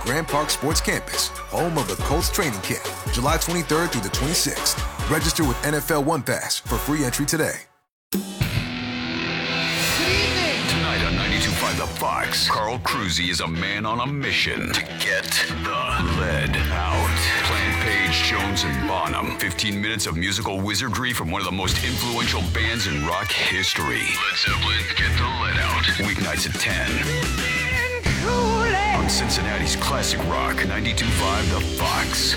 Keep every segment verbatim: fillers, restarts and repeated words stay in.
Grand Park Sports Campus, home of the Colts training camp, July twenty-third through the twenty-sixth. Register with N F L One Pass for free entry today. Tonight on ninety-two point five The Fox, Carl Cruzy is a man on a mission to get the lead out. Plant Page, Jones, and Bonham. fifteen minutes of musical wizardry from one of the most influential bands in rock history. Led Zeppelin, Get the Lead Out. Weeknights at ten. On Cincinnati's Classic Rock, ninety-two point five The Fox.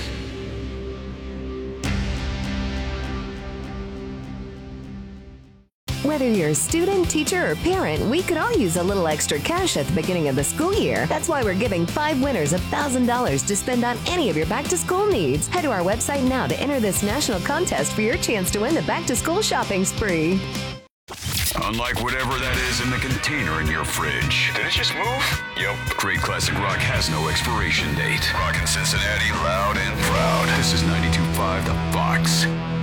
Whether you're a student, teacher, or parent, we could all use a little extra cash at the beginning of the school year. That's why we're giving five winners one thousand dollars to spend on any of your back-to-school needs. Head to our website now to enter this national contest for your chance to win the back-to-school shopping spree. Unlike whatever that is in the container in your fridge. Did it just move? Yep. Great Classic Rock has no expiration date. Rockin' Cincinnati loud and proud. This is ninety-two point five The Fox.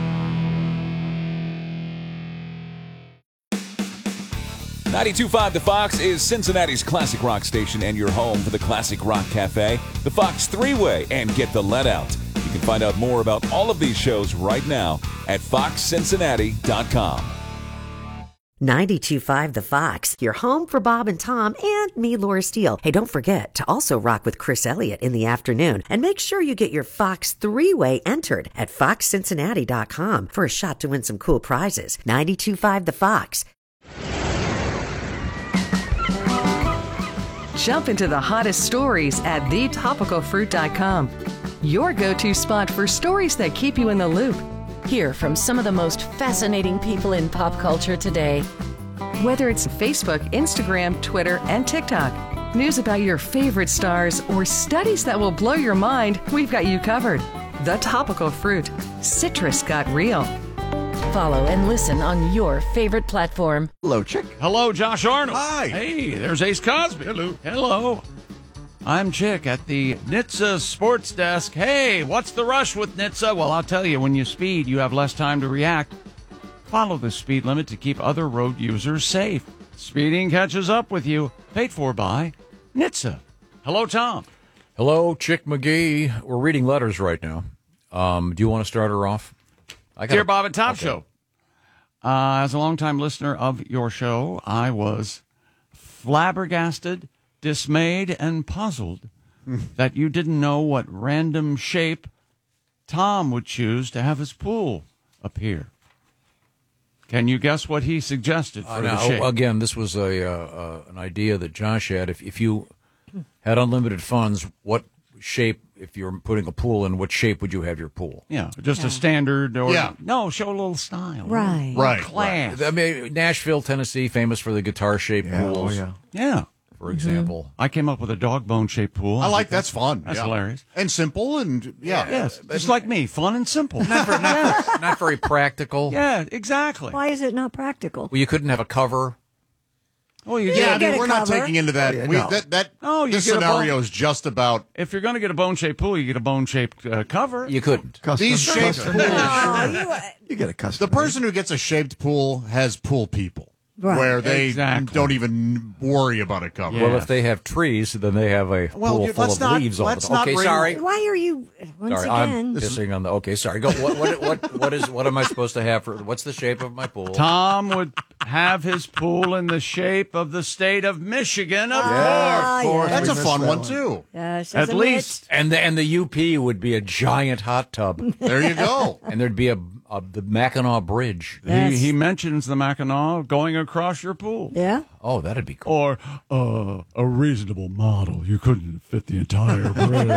ninety-two point five The Fox is Cincinnati's classic rock station and your home for the Classic Rock Cafe, the Fox Three-Way, and Get the Lead Out. You can find out more about all of these shows right now at fox cincinnati dot com. ninety-two point five The Fox, your home for Bob and Tom and me, Laura Steele. Hey, don't forget to also rock with Chris Elliott in the afternoon. And make sure you get your Fox Three-Way entered at fox cincinnati dot com for a shot to win some cool prizes. ninety-two point five The Fox. Jump into the hottest stories at the topical fruit dot com. Your go-to spot for stories that keep you in the loop. Hear from some of the most fascinating people in pop culture today. Whether it's Facebook, Instagram, Twitter, and TikTok, news about your favorite stars, or studies that will blow your mind, we've got you covered. The Topical Fruit. Citrus got real. Follow and listen on your favorite platform. Hello, Chick. Hello, Josh Arnold. Hi. Hey, there's Ace Cosby. Hello. Hello. I'm Chick at the N H T S A Sports Desk. Hey, what's the rush with N H T S A? Well, I'll tell you, when you speed, you have less time to react. Follow the speed limit to keep other road users safe. Speeding catches up with you. Paid for by N H T S A. Hello, Tom. Hello, Chick McGee. We're reading letters right now. Um, do you want to start her off? I Dear Bob and Tom okay. Show. Uh, as a longtime listener of your show, I was flabbergasted, dismayed, and puzzled that you didn't know what random shape Tom would choose to have his pool appear. Can you guess what he suggested for Uh, the now, shape? again, this was a uh, uh, an idea that Josh had. If if you had unlimited funds, what shape, if you're putting a pool in, what shape would you have your pool? Yeah, just Yeah. a standard or Yeah. no, show a little style. Right. A little class. I mean, Nashville, Tennessee, famous for the guitar-shaped Yeah, pools. oh, yeah. Yeah. For example. I came up with a dog bone shaped pool. I like that's fun. That's yeah. hilarious. And simple and yeah. Yes, just like me, fun and simple. Not, very, not, very, not very practical. Yeah, exactly. Why is it not practical? Well, you couldn't have a cover. Oh, you Yeah, I get mean, a we're not cover. taking into that. Oh, yeah, we, no. That that Oh, you this get a scenario bone- is just about If you're going to get a bone shaped pool, you get a bone shaped uh, cover. You couldn't. Custom- these shaped Oh, pools. you, You get a custom. The person who gets a shaped pool has pool people, Right. where they Exactly. don't even worry about a cover. Well, if they have trees, then they have a Well, pool you- full let's of not- leaves all the let's time. not Okay, bring- sorry. why are you once Sorry, again? I'm pissing on the. Okay, sorry. Go. What, what? What? What is? What am I supposed to have for? What's the shape of my pool? Tom would have his pool in the shape of the state of Michigan, of Ah, course. yeah. That's a fun one too. Yes, At isn't least. And the and the U P would be a giant hot tub, There you go. and there'd be a, a the Mackinac Bridge. Yes. He, he mentions the Mackinac going across your pool. it? Yeah. Oh, that'd be cool. Or uh, a reasonable model. You couldn't fit the entire bridge.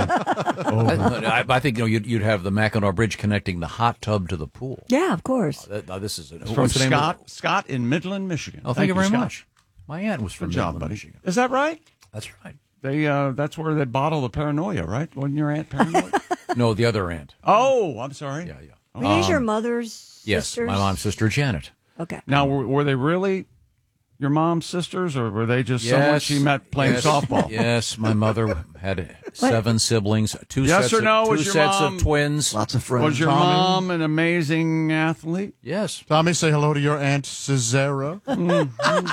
I, I think you know you'd, you'd have the Mackinac Bridge connecting the hot tub to the pool. Yeah, of course. That, now this is a, From what's the name of- Scott, Scott in Midland, Michigan. Oh, thank, you very Scott. much. My aunt was from Good job, Midland, buddy. Michigan. Is that right? That's right. They uh, that's where they bottle the paranoia, right? Wasn't your aunt paranoid? No, the other aunt. Oh, I'm sorry. Yeah, yeah. Were these your mother's Yes, sisters? my mom's sister Janet. Okay. Now, were, were they really your mom's sisters, or were they just Yes. someone she met playing Yes. softball? Yes, my mother had seven siblings, two Yes sets, or no, of, was two your sets mom- of twins. Lots of friends. Was your Tommy? mom an amazing athlete? Yes. Tommy, say hello to your Aunt Cesara. Look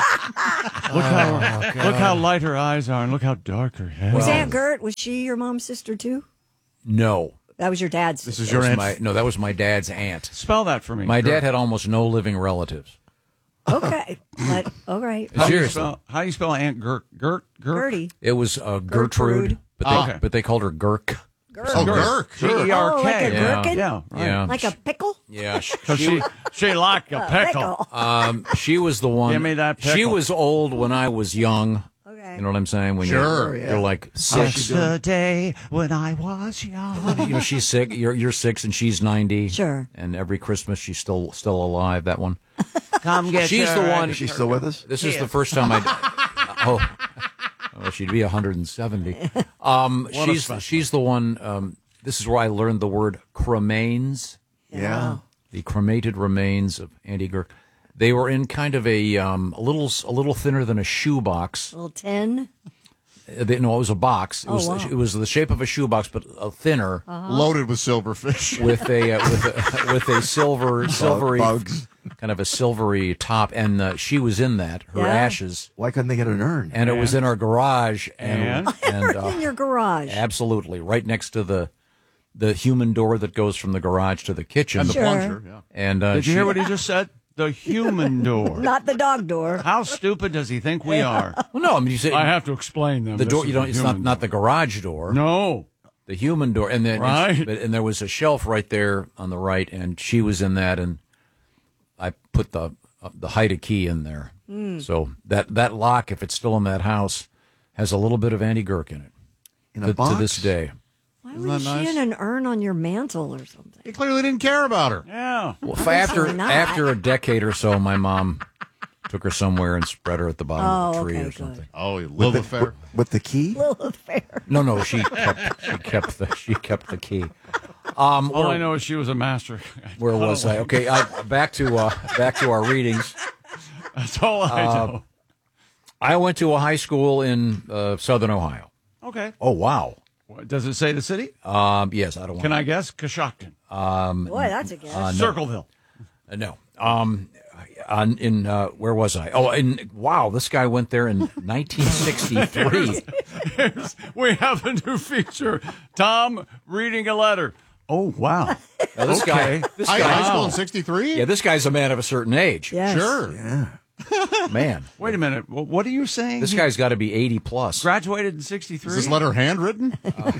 how look how light her eyes are, and look how dark her hair. Was Well- Aunt Gert, was she your mom's sister too? No. That was your dad's This sister. is That your was aunt. my, no, that was my dad's aunt. Spell that for me. My Gert. dad had almost no living relatives. Okay. But, all right. How do you Seriously. spell, how do you spell Aunt Gert? Gert? Gert? Gertie. It was uh, Gertrude. Gertrude, but they, Oh. Okay. but they called her Gurk. Gert. Oh, Gurk. G E R K. Oh, like a Yeah. gherkin? Yeah, right. Yeah. Like a pickle? Yeah. She, Because she, she like a pickle. um, she was the one. Give me that She pickle. was old when I was young. Okay. You know what I'm saying? When Sure, You're, yeah. you're like six. Yesterday when I was young. You know, she's sick. You're you're six and she's ninety. Sure. And every Christmas she's still still alive. That one. Come get She's your- the one. Is she still with us? This is the first time I. Oh, well, she'd be one hundred seventy. Um, What a she's special. she's the one. Um, this is where I learned the word cremains. Yeah. The cremated remains of Andy Gurk. They were in kind of a um, a little a little thinner than a shoebox. Little tin. Uh, They, no, it was a box. It Oh, was wow. it was the shape of a shoebox, but uh, thinner, Loaded with silverfish. with a uh, with a with a silver silvery bugs. kind of a silvery top, and uh, she was in that. Her Yeah. ashes. Why couldn't they get an urn? And it was in our garage, and, And? and uh, In your garage. absolutely right next to the the human door that goes from the garage to the kitchen. And the Sure. plunger, yeah. And uh, Did you she- hear what he just said? The human door. Not the dog door. How stupid does he think we are? Well, no, I mean you say I have to explain them. the This door. is You the don't. It's not human not the garage door. door. No. The human door, and then it's- Right. but- and there was a shelf right there on the right, and she was in that, and I put the uh, the Haida key in there. So that that lock, if it's still in that house, has a little bit of Andy Gurk in it. In a to, box? to this day. Why Isn't was that she nice? in an urn on your mantle or something? He clearly didn't care about her. Yeah. Well, if after not. after a decade or so, my mom took her somewhere and spread her at the bottom of Oh, a tree okay, or something. good. Oh, Lilith Fair. With the key? Lilith Fair. No, no, she kept she kept the she kept the key. Um, All where, I know is she was a master. where was I? Okay, I, back to uh, back to our readings. That's all I Uh, know. I went to a high school in uh, Southern Ohio. Okay. Oh wow. What, does it say the city? Um, yes, I don't want. Can I guess? Coshocton. Um, Boy, that's a guess. uh, no. Circleville. Uh, no. Um, on, in uh, where was I? Oh, in wow, this guy went there in nineteen sixty-three. We have a new feature. Tom reading a letter. Oh, wow. Now, this Okay. guy, this High, guy, high school in sixty-three? yeah, this guy's a man of a certain age. Yes. Sure. Yeah. Man, Wait a minute. Wh- What are you saying? this guy's got to be eighty plus. graduated in Is sixty-three. this letter handwritten?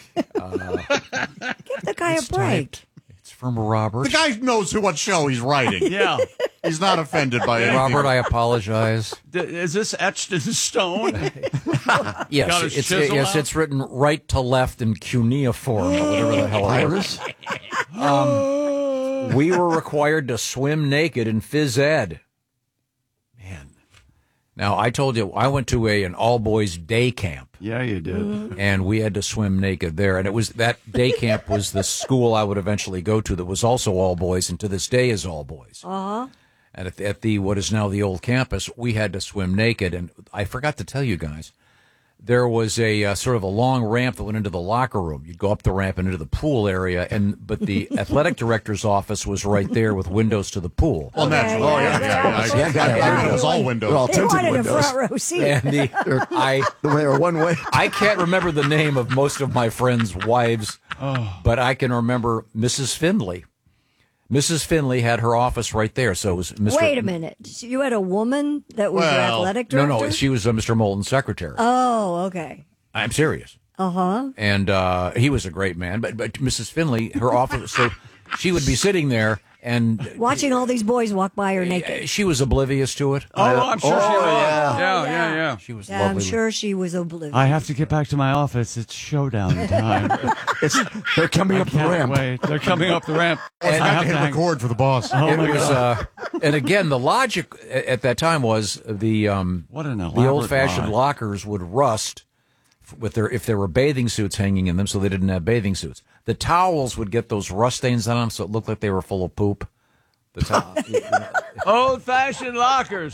Give the guy It's a break. typed. It's from Robert. The guy knows who what show he's writing. Yeah. He's not offended by anything. Robert, I apologize. D- is this etched in stone? Got Yes, his it's chisel yes, out? it's written right to left in cuneiform, or whatever the hell it is. Iris? We were required to swim naked in phys ed. Man. Now, I told you, I went to a an all-boys day camp, Yeah, you did. and we had to swim naked there. And it was that day camp was the school I would eventually go to that was also all boys, and to this day is all boys. Uh-huh. And at the, at the what is now the old campus, we had to swim naked. And I forgot to tell you guys, there was a uh, sort of a long ramp that went into the locker room. You'd go up the ramp and into the pool area, and but the athletic director's office was right there with windows to the pool. Well, naturally. Oh, yeah, yeah, yeah. Yeah, got it. yeah. It was all They're all windows. They tinted wanted a windows. front row seat. And the, I The way or one way. I can't remember the name of most of my friends' wives, but I can remember Missus Findlay. Missus Findlay had her office right there, so it was Mister Wait a minute. So you had a woman that was your Well, athletic No, director? no, she was uh, Mister Moulton's secretary. Oh, okay. I'm serious. Uh-huh. And uh, he was a great man, but but Missus Findlay, her office, so she would be sitting there, and Watching all these boys walk by her naked. she was oblivious to it. Oh, I'm sure she Oh, was. yeah. Yeah, yeah, yeah. She was Yeah, I'm lovely. sure she was oblivious. I have to get back to my office. It's showdown time. It's, they're coming up the Can't ramp. wait. They're coming up the ramp. I I forgot have to hit hang- record for the boss. Oh, It my was, God. uh, and again, the logic a- at that time was the um, What an the elaborate old-fashioned lie. lockers would rust f- with their if there were bathing suits hanging in them, so they didn't have bathing suits. The towels would get those rust stains on them, so it looked like they were full of poop. The towel. Old-fashioned lockers.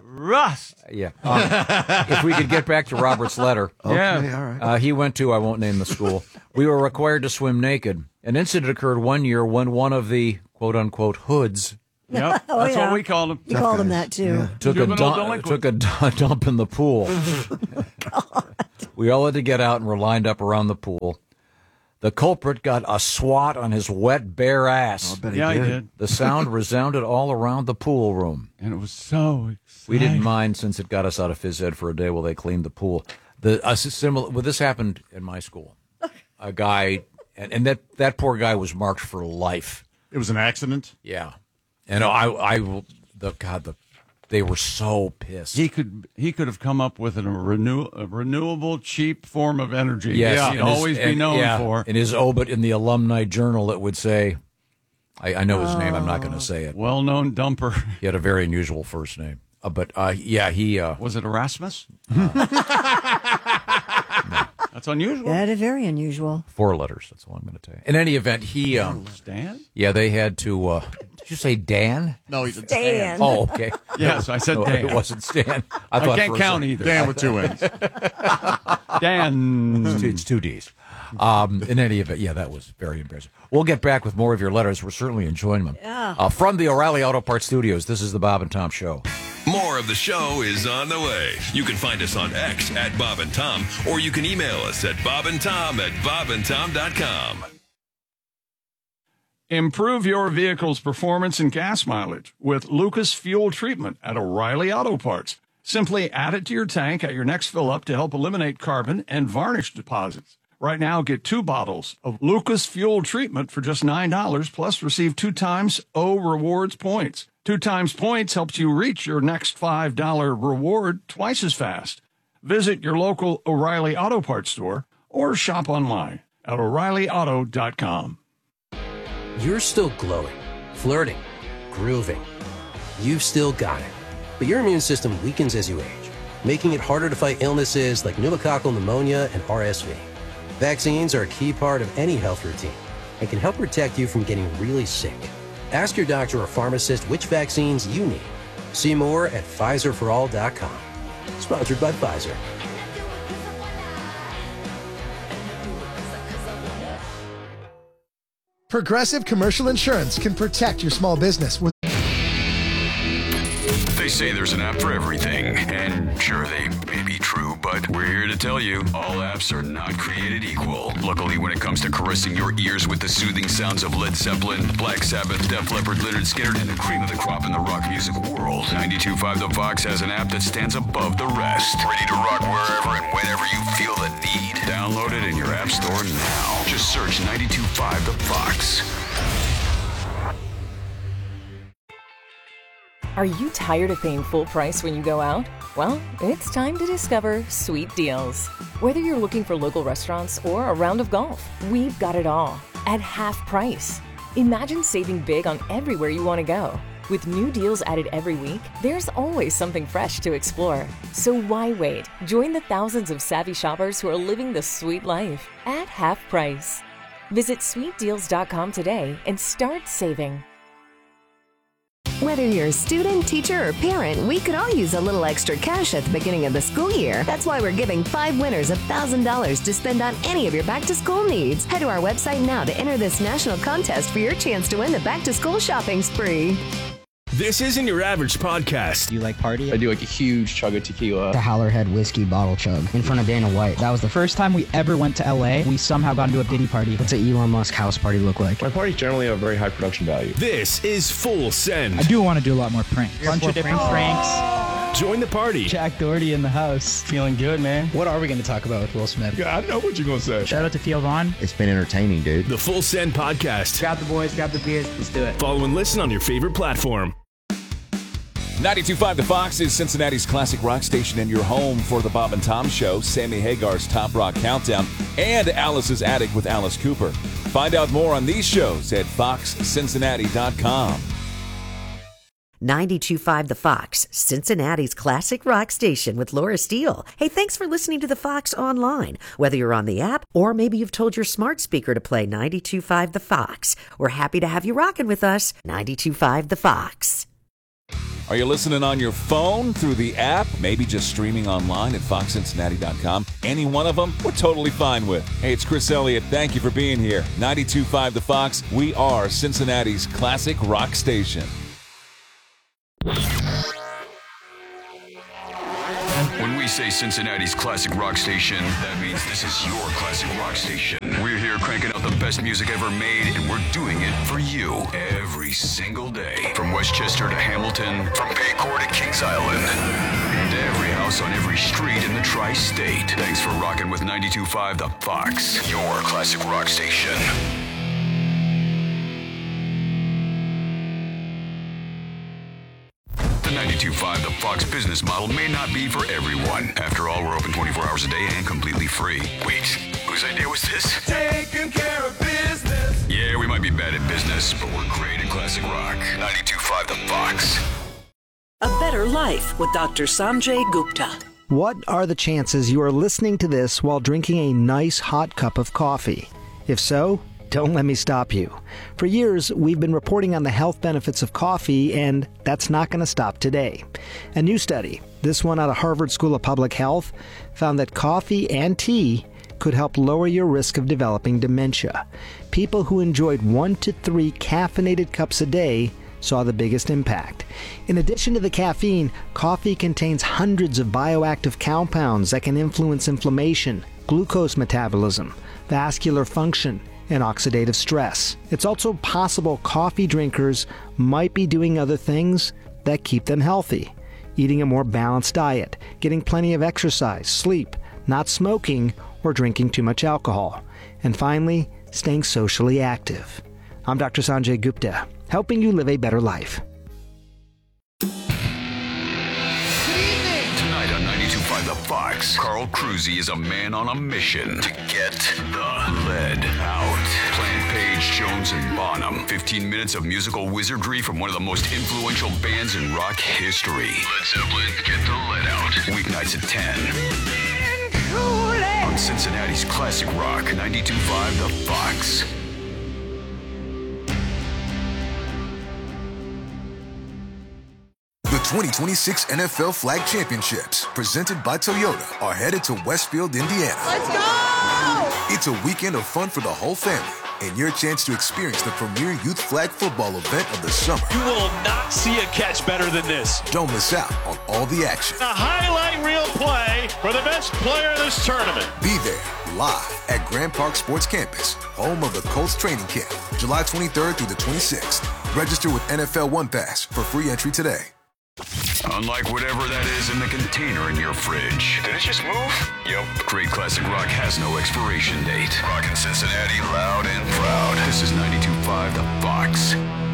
Rust. Yeah. Um, if we could get back to Robert's letter. Okay, Yeah. all right. Uh, he went to, I won't name the school. We were required to swim naked. An incident occurred one year when one of the quote-unquote hoods Yep. Oh, That's yeah. what we called them. You called him that too. took a, Juvenile dump, delinquent. took a d- dump in the pool. We all had to get out and were lined up around the pool. The culprit got a swat on his wet, bare ass. I bet he Yeah, did. he did. The sound resounded all around the pool room. And it was so exciting. We didn't mind since it got us out of phys ed for a day while they cleaned the pool. The a similar, well, this happened in my school. A guy, and, and that, that poor guy was marked for life. It was an accident. Yeah, and I, I, will- the God, the they were so pissed. He could he could have come up with a, renew, a renewable, cheap form of energy. Yes, yeah, he'd and his- always be and- known yeah, for. in his obit in the alumni journal, it would say, I, I know his name. I'm not going to say it. Well-known dumper. He had a very unusual first name, uh, but uh, yeah, he uh, Was it Erasmus? That's unusual. That is very unusual. four letters. That's all I'm going to tell you. In any event, he, um, Stan? yeah, they had to. Uh, did you say Dan? No, he's a Dan. Oh, okay. Yes, I said No, Dan. it wasn't Stan. I, I thought can't for a count second- either. Dan with two N's. Dan. It's two, it's two D's. Um, in any event, yeah, that was very embarrassing. We'll get back with more of your letters. We're certainly enjoying them. Yeah. Uh, from the O'Reilly Auto Parts Studios, this is the Bob and Tom Show. More of the show is on the way. You can find us on X at Bob and Tom, or you can email us at bobandtom at bobandtom dot com. Improve your vehicle's performance and gas mileage with Lucas Fuel Treatment at O'Reilly Auto Parts. Simply add it to your tank at your next fill-up to help eliminate carbon and varnish deposits. Right now, get two bottles of Lucas Fuel Treatment for just nine dollars, plus receive two times O Rewards points. Two times points helps you reach your next five dollar reward twice as fast. Visit your local O'Reilly Auto Parts store or shop online at O'Reilly Auto dot com. You're still glowing, flirting, grooving. You've still got it. But your immune system weakens as you age, making it harder to fight illnesses like pneumococcal pneumonia and R S V. Vaccines are a key part of any health routine and can help protect you from getting really sick. Ask your doctor or pharmacist which vaccines you need. See more at Pfizer for all dot com. Sponsored by Pfizer. Progressive Commercial Insurance can protect your small business with. They say there's an app for everything, and sure, they may be true, but we're here to tell you all apps are not created equal. Luckily, when it comes to caressing your ears with the soothing sounds of Led Zeppelin, Black Sabbath, Def Leppard, Lynyrd Skynyrd, and the cream of the crop in the rock music world, ninety-two point five The Fox has an app that stands above the rest. Ready to rock wherever and whenever you feel the need. Download it in your app store now. Just search ninety-two point five The Fox. Are you tired of paying full price when you go out? Well, it's time to discover Sweet Deals. Whether you're looking for local restaurants or a round of golf, we've got it all at half price. Imagine saving big on everywhere you want to go. With new deals added every week, there's always something fresh to explore. So why wait? Join the thousands of savvy shoppers who are living the sweet life at half price. Visit sweet deals dot com today and start saving. Whether you're a student, teacher, or parent, we could all use a little extra cash at the beginning of the school year. That's why we're giving five winners one thousand dollars to spend on any of your back-to-school needs. Head to our website now to enter this national contest for your chance to win the back-to-school shopping spree. This isn't your average podcast. Do you like party? I do like a huge chug of tequila. The Howlerhead whiskey bottle chug in front of Dana White. That was the first time we ever went to L A. We somehow got into a Diddy party. What's an Elon Musk house party look like? My parties generally have very high production value. This is Full Send. I do want to do a lot more pranks. A bunch of different pranks. Join the party. Jack Doherty in the house. Feeling good, man. What are we going to talk about with Will Smith? Yeah, I know what you're going to say. Shout out to Theo Vaughn. It's been entertaining, dude. The Full Send podcast. Grab the boys, grab the beers. Let's do it. Follow and listen on your favorite platform. ninety-two point five The Fox is Cincinnati's classic rock station and your home for the Bob and Tom Show, Sammy Hagar's Top Rock Countdown, and Alice's Attic with Alice Cooper. Find out more on these shows at fox cincinnati dot com. ninety-two point five The Fox, Cincinnati's classic rock station with Laura Steele. Hey, thanks for listening to The Fox online. Whether you're on the app or maybe you've told your smart speaker to play ninety-two point five The Fox. We're happy to have you rocking with us. ninety-two point five The Fox. Are you listening on your phone, through the app, maybe just streaming online at fox cincinnati dot com? Any one of them, we're totally fine with. Hey, it's Chris Elliott. Thank you for being here. ninety-two point five The Fox. We are Cincinnati's classic rock station. When we say Cincinnati's classic rock station, that means this is your classic rock station. We're here cranking out the best music ever made, and we're doing it for you every single day. From Westchester to Hamilton, from Paycor to Kings Island, and every house on every street in the tri-state. Thanks for rocking with ninety-two point five The Fox, your classic rock station. The ninety-two point five The Fox business model may not be for everyone. After all, we're open twenty-four hours a day and completely free. Wait, whose idea was this? Taking care of business. Yeah, we might be bad at business, but we're great at classic rock. ninety-two point five The Fox. A Better Life with Doctor Sanjay Gupta. What are the chances you are listening to this while drinking a nice hot cup of coffee? If so, don't let me stop you. For years, we've been reporting on the health benefits of coffee, and that's not going to stop today. A new study, this one out of Harvard School of Public Health, found that coffee and tea could help lower your risk of developing dementia. People who enjoyed one to three caffeinated cups a day saw the biggest impact. In addition to the caffeine, coffee contains hundreds of bioactive compounds that can influence inflammation, glucose metabolism, vascular function, and oxidative stress. It's also possible coffee drinkers might be doing other things that keep them healthy. Eating a more balanced diet, getting plenty of exercise, sleep, not smoking, or drinking too much alcohol. And finally, staying socially active. I'm Doctor Sanjay Gupta, helping you live a better life. Tonight on ninety-two point five The Fox, Carl Cruzy is a man on a mission to get the lead out. Plant Page, Jones, and Bonham. fifteen minutes of musical wizardry from one of the most influential bands in rock history. Led Zeppelin, Get the Lead Out. Weeknights at ten. On Cincinnati's classic rock, ninety-two point five The Fox. The twenty twenty-six N F L Flag Championships, presented by Toyota, are headed to Westfield, Indiana. Let's go! It's a weekend of fun for the whole family, and your chance to experience the premier youth flag football event of the summer. You will not see a catch better than this. Don't miss out on all the action. A highlight reel play for the best player in this tournament. Be there, live at Grand Park Sports Campus, home of the Colts training camp, July twenty-third through the twenty-sixth. Register with N F L One Pass for free entry today. Unlike whatever that is in the container in your fridge. Did it just move? Yep. Great classic rock has no expiration date. Rockin' Cincinnati loud and proud. This is ninety-two point five The Fox.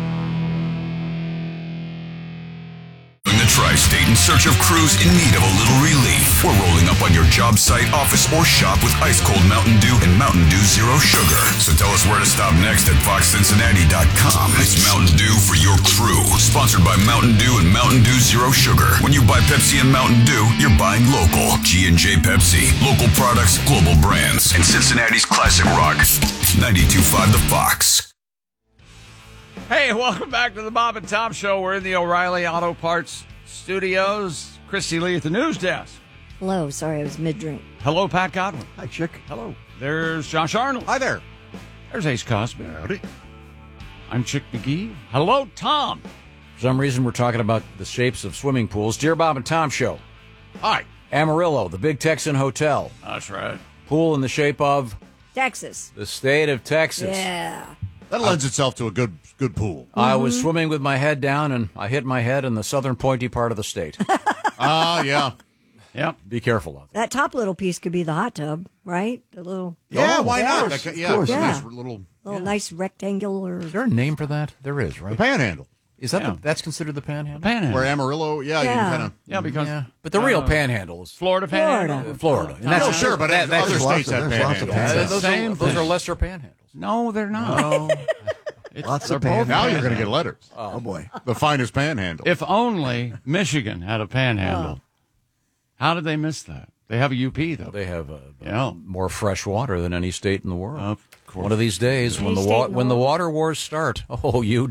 In the tri-state in search of crews in need of a little relief. We're rolling up on your job site, office, or shop with ice-cold Mountain Dew and Mountain Dew Zero Sugar. So tell us where to stop next at fox cincinnati dot com. It's Mountain Dew for your crew. Sponsored by Mountain Dew and Mountain Dew Zero Sugar. When you buy Pepsi and Mountain Dew, you're buying local. G and J Pepsi. Local products, global brands. And Cincinnati's classic rock. ninety-two point five The Fox. Hey, welcome back to the Bob and Tom Show. We're in the O'Reilly Auto Parts studios. Christy Lee at the news desk. Hello. Sorry, I was mid-drink. Hello, Pat Godwin. Hi, Chick. Hello. There's Josh Arnold. Hi there. There's Ace Cosby. Howdy. I'm Chick McGee. Hello, Tom. For some reason, we're talking about the shapes of swimming pools. Dear Bob and Tom Show. Hi. Amarillo, the Big Texan Hotel. That's right. Pool in the shape of? Texas. The state of Texas. Yeah. That lends itself to a good good pool. I mm-hmm. was swimming with my head down, and I hit my head in the southern pointy part of the state. Ah, uh, yeah. Yeah. Be careful out there. That top little piece could be the hot tub, right? The little. Yeah, oh, why yeah. not? That, yeah, it's yeah. a nice little. Little yeah. nice rectangular. Is there a name for that? There is, right? The panhandle. Is that yeah. the, that's considered the panhandle? The panhandle. Where Amarillo, yeah, yeah. you can kind of. Yeah, because. Yeah. But the uh, real panhandle is Florida panhandle. Florida. Uh, Florida. And that's, no, sure, but that, other states have panhandles. Uh, those, are, those are lesser panhandles. No, they're not. No. Lots of panhandles. Now you're going to get letters. Oh, oh, boy. The finest panhandle. If only Michigan had a panhandle. Oh. How did they miss that? They have a U P, though. They have uh, yeah. more fresh water than any state in the world. Of course. One of these days, any when the wa- the when the world. water wars start, oh, you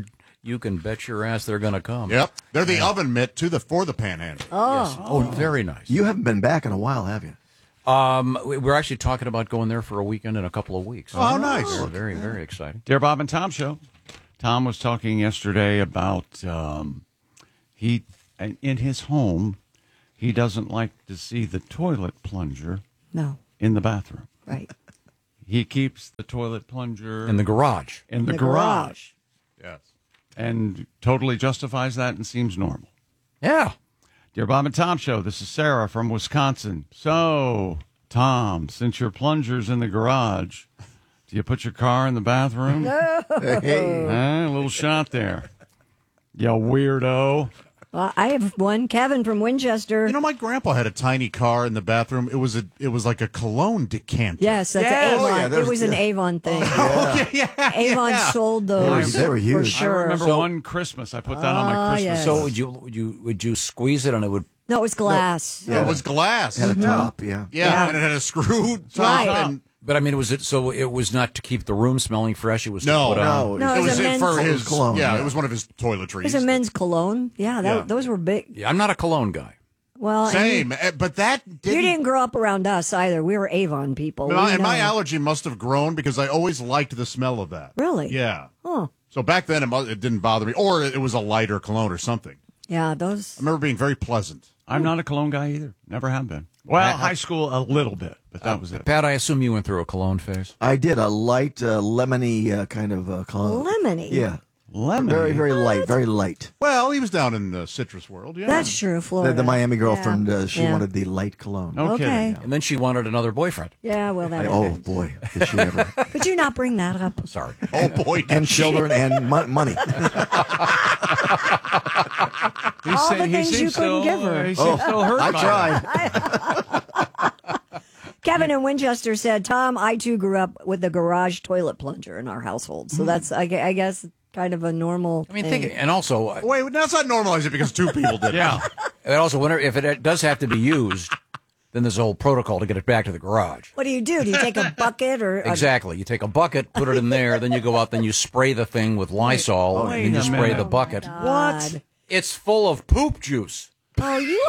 you can bet your ass they're going to come. Yep. They're the oven mitt to the for the panhandle. Oh. Yes. Oh, very nice. You haven't been back in a while, have you? Um, we- we're actually talking about going there for a weekend in a couple of weeks. Oh, how nice. So very, very exciting. Dear Bob and Tom Show. Tom was talking yesterday about um, he in his home, he doesn't like to see the toilet plunger No. in the bathroom. Right. He keeps the toilet plunger In the garage. in the, The garage. garage. Yes. And totally justifies that and seems normal. Yeah. Dear Bob and Tom Show, this is Sarah from Wisconsin. So, Tom, since your plunger's in the garage, do you put your car in the bathroom? No. Hey. Eh, a little shot there. You weirdo. Well, I have one. Kevin from Winchester. You know, my grandpa had a tiny car in the bathroom. It was a, it was like a cologne decanter. Yes, that's Yes. Avon. Oh, yeah, it there's- was an yeah. Avon thing. Oh, yeah, yeah, Avon yeah. sold those They were for huge. I sure. remember So- one Christmas. I put that on my Ah, Christmas. yes. So would you would you would you squeeze it and it would? No, it was glass. Yeah, it was glass. Had a top, yeah. Yeah, Yeah. and it had a screw top. Right. And But I mean, was it so? It was not to keep the room smelling fresh. It was to no, put on. No, No, it it was was a it men's for It was his cologne, Yeah, yeah. it was one of his It toiletries. was a men's cologne. Yeah, that, Yeah. those were big. Yeah, I'm not a cologne guy. Well, and Same, eh, but that You, didn't. you didn't grow up around us either. We were Avon people. My, We and my know. allergy must have grown because I always liked the smell of that. Really? Yeah. Oh, So back then it, mu- it didn't bother me, or it was a lighter cologne or something. yeah, those. I remember being very pleasant. I'm not a cologne guy either. Never have been. Well, high school a little bit, but that was it. Pat, I assume you went through a cologne phase. I did a light, uh, lemony uh, kind of uh, cologne. Lemony? Yeah. Lemon. Very, very light, very light. Well, he was down in the citrus world. Yeah. That's true, The, Florida. the Miami girlfriend, uh, she Yeah. wanted the light cologne. No Okay. kidding. And then she wanted another boyfriend. Yeah, well, that. I- oh, boy, did she ever. Could you not bring that up? Sorry. Oh boy, did And she. children and mo- money. He's All saying- the he things seems you couldn't still, give her. uh, He Oh, seems still hurt I by tried. Kevin in Winchester said, Tom, I too grew up with a garage toilet plunger in our household. So that's, I, gue- I guess, kind of a normal. I mean, thing. think, and also, uh, Wait, that's not normalize it because two people did it. Yeah. and also, whenever if it does have to be used, then there's a whole protocol to get it back to the garage. What do you do? Do you take a bucket or a, Exactly. You take a bucket, put it in there, then you go out, then you spray the thing with Lysol, Wait and then you a spray minute. the bucket. God. It's full of poop juice. Oh, you.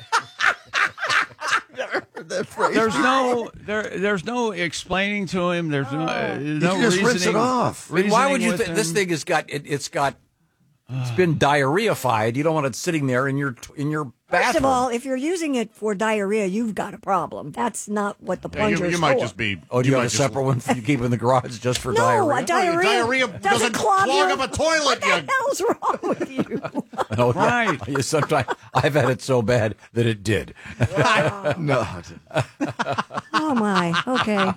There's no there. There's no explaining to him. There's no uh, no can just rinse reasoning- it off. I mean, why would reasoning you with think this him. thing has got it, it's got it's been diarrheified. You don't want it sitting there in your in your bathroom. First of all, if you're using it for diarrhea, you've got a problem. That's not what the Yeah, plunger you, is you might for. just be. Oh, do you, might have a just- separate one you keep in the garage just for No, diarrhea? a diarrhea, diarrhea doesn't, doesn't clog, clog your, up a toilet, What the you- hell's wrong with you? No, Right. Yeah, sometimes I've had it so bad that it did. No. Oh my. Okay.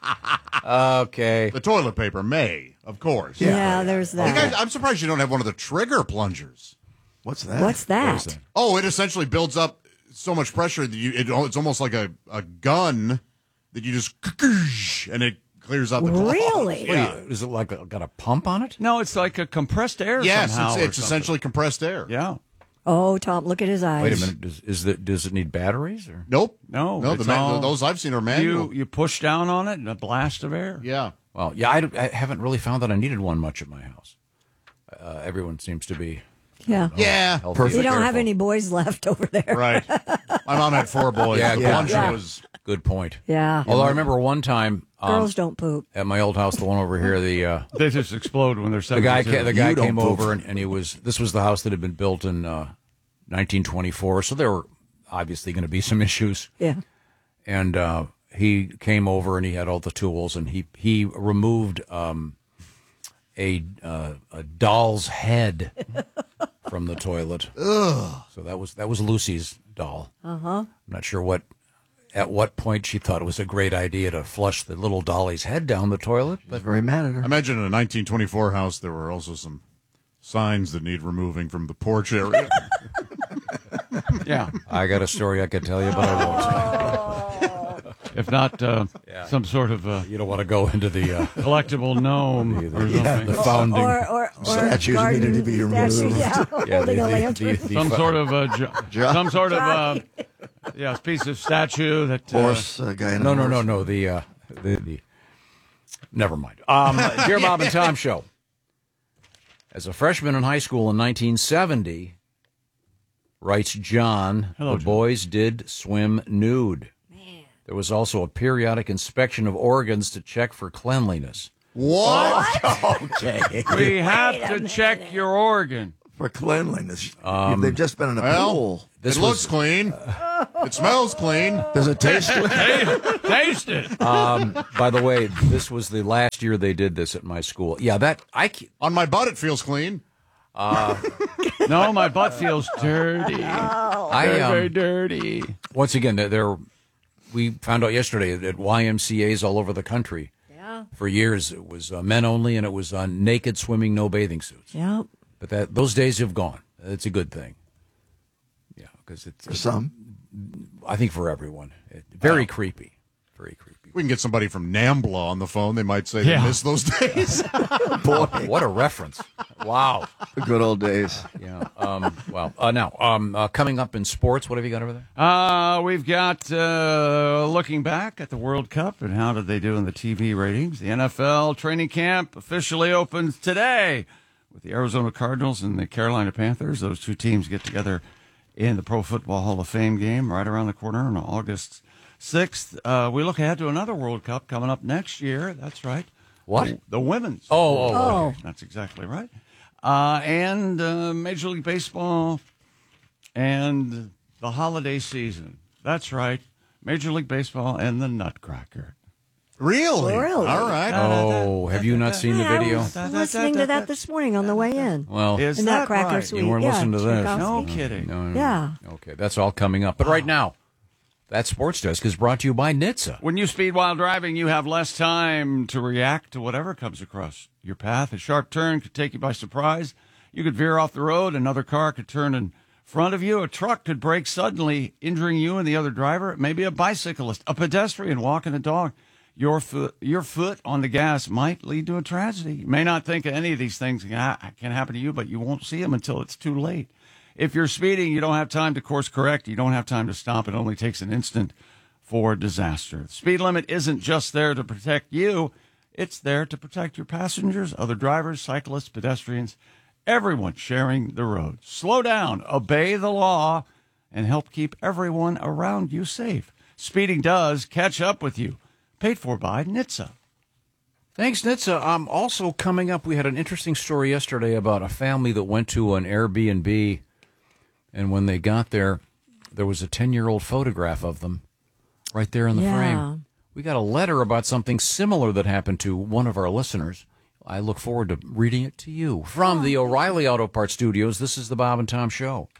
Okay. The toilet paper may, of course. Yeah, there's You that. guys, I'm surprised you don't have one of the trigger plungers. What's that? What's that? Oh, it essentially builds up so much pressure that you, it, it's almost like a, a gun that you just and it clears out the clogs. Really? Yeah. Wait, is it like a, got a pump on it? No, it's like a compressed air. Yes, somehow it's, or it's something. essentially compressed air. Yeah. Oh, Tom, look at his eyes. Wait a minute. Does is the, does it need batteries or? Nope. No. No, the it's man, all- those I've seen are manual. You you push down on it and a blast of air. Yeah. Well, yeah, I, I haven't really found that I needed one much at my house. Uh, everyone seems to be Yeah. Yeah. healthy and You don't have careful. any boys left over there. Right. My mom had four boys. Yeah, the yeah. plunger Yeah. was. Good point. Yeah. Although I remember one time um, Girls don't poop. at my old house, the one over here, the uh, They just explode when they're the guy seventy-two. ca- the guy You don't came poop. over and, and he was this was the house that had been built in uh, nineteen twenty-four, so there were obviously going to be some issues. Yeah. And uh, he came over and he had all the tools and he he removed um, a uh, a doll's head from the toilet. Ugh. So that was that was Lucy's doll. Uh huh. I'm not sure what at what point she thought it was a great idea to flush the little dolly's head down the toilet. But Very mad at her. I imagine in a nineteen twenty-four house, there were also some signs that need removing from the porch area. Yeah. I got a story I could tell you, but I won't. If not, uh, some sort of uh, You don't want to go into the uh, collectible gnome or something. the founding. Or, or, or Statues garden needed to be statue, removed. Yeah, Yeah, holding the- a the- lantern. the- the- Some sort of uh, jo- some sort of uh, yeah piece of statue that uh, Horse uh, guy in a No, no, no, horse. no. The uh, the, the never mind. Um, Dear Bob and Tom show. As a freshman in high school in nineteen seventy, writes John, Hello, the boys did swim nude. Man. There was also a periodic inspection of organs to check for cleanliness. What? Okay. We have to check your organ. For cleanliness. Um, They've just been in a Well, pool. it looks clean. It smells clean. Does it taste good? Taste it. Um, by the way, this was the last year they did this at my school. Yeah, that I On my butt, it feels clean. Uh, no, my butt feels dirty. I, very, um, very dirty. Once again, there, there we found out yesterday that Y M C As all over the country. Yeah. For years, it was uh, men only, and it was uh, naked swimming, no bathing suits. Yep. But that those days have gone. It's a good thing. Yeah, because it's for some. I think for everyone, it, very Wow. creepy. Very creepy. We can get somebody from NAMBLA on the phone. They might say Yeah. they miss those days. Boy, what a reference! Wow, the good old days. Yeah. Um, well, uh, now um, uh, coming up in sports, what have you got over there? Uh, we've got uh, looking back at the World Cup and how did they do in the T V ratings. The N F L training camp officially opens today with the Arizona Cardinals and the Carolina Panthers. Those two teams get together in the Pro Football Hall of Fame game right around the corner on August sixth. Uh, we look ahead to another World Cup coming up next year. That's right. What? The, the women's. Oh, oh, oh. That's exactly right. Uh, and uh, Major League Baseball and the holiday season. That's right. Major League Baseball and the Nutcracker. Really? Really? All right. Oh, have you not seen the Yeah, video? I was listening to that this morning on the way in. Well, Is the that Nutcracker right? Suite. you weren't yeah, listening to this. No Tchaikovsky. kidding. No, no, no. Yeah. Okay, that's all coming up. But right now, that Sports Desk is brought to you by N H T S A. When you speed while driving, you have less time to react to whatever comes across your path. A sharp turn could take you by surprise. You could veer off the road. Another car could turn in front of you. A truck could brake suddenly, injuring you and the other driver. Maybe a bicyclist, a pedestrian walking a dog. Your foot, your foot on the gas might lead to a tragedy. You may not think any of these things can ha- can happen to you, but you won't see them until it's too late. If you're speeding, you don't have time to course correct. You don't have time to stop. It only takes an instant for disaster. The speed limit isn't just there to protect you. It's there to protect your passengers, other drivers, cyclists, pedestrians, everyone sharing the road. Slow down, obey the law, and help keep everyone around you safe. Speeding does catch up with you. Paid for by N H T S A. Thanks, N H T S A. Um, also coming up, we had an interesting story yesterday about a family that went to an Airbnb, and when they got there, there was a ten-year-old photograph of them right there in the Yeah. frame. We got a letter about something similar that happened to one of our listeners. I look forward to reading it to you. From the O'Reilly Auto Parts Studios, this is the Bob and Tom Show.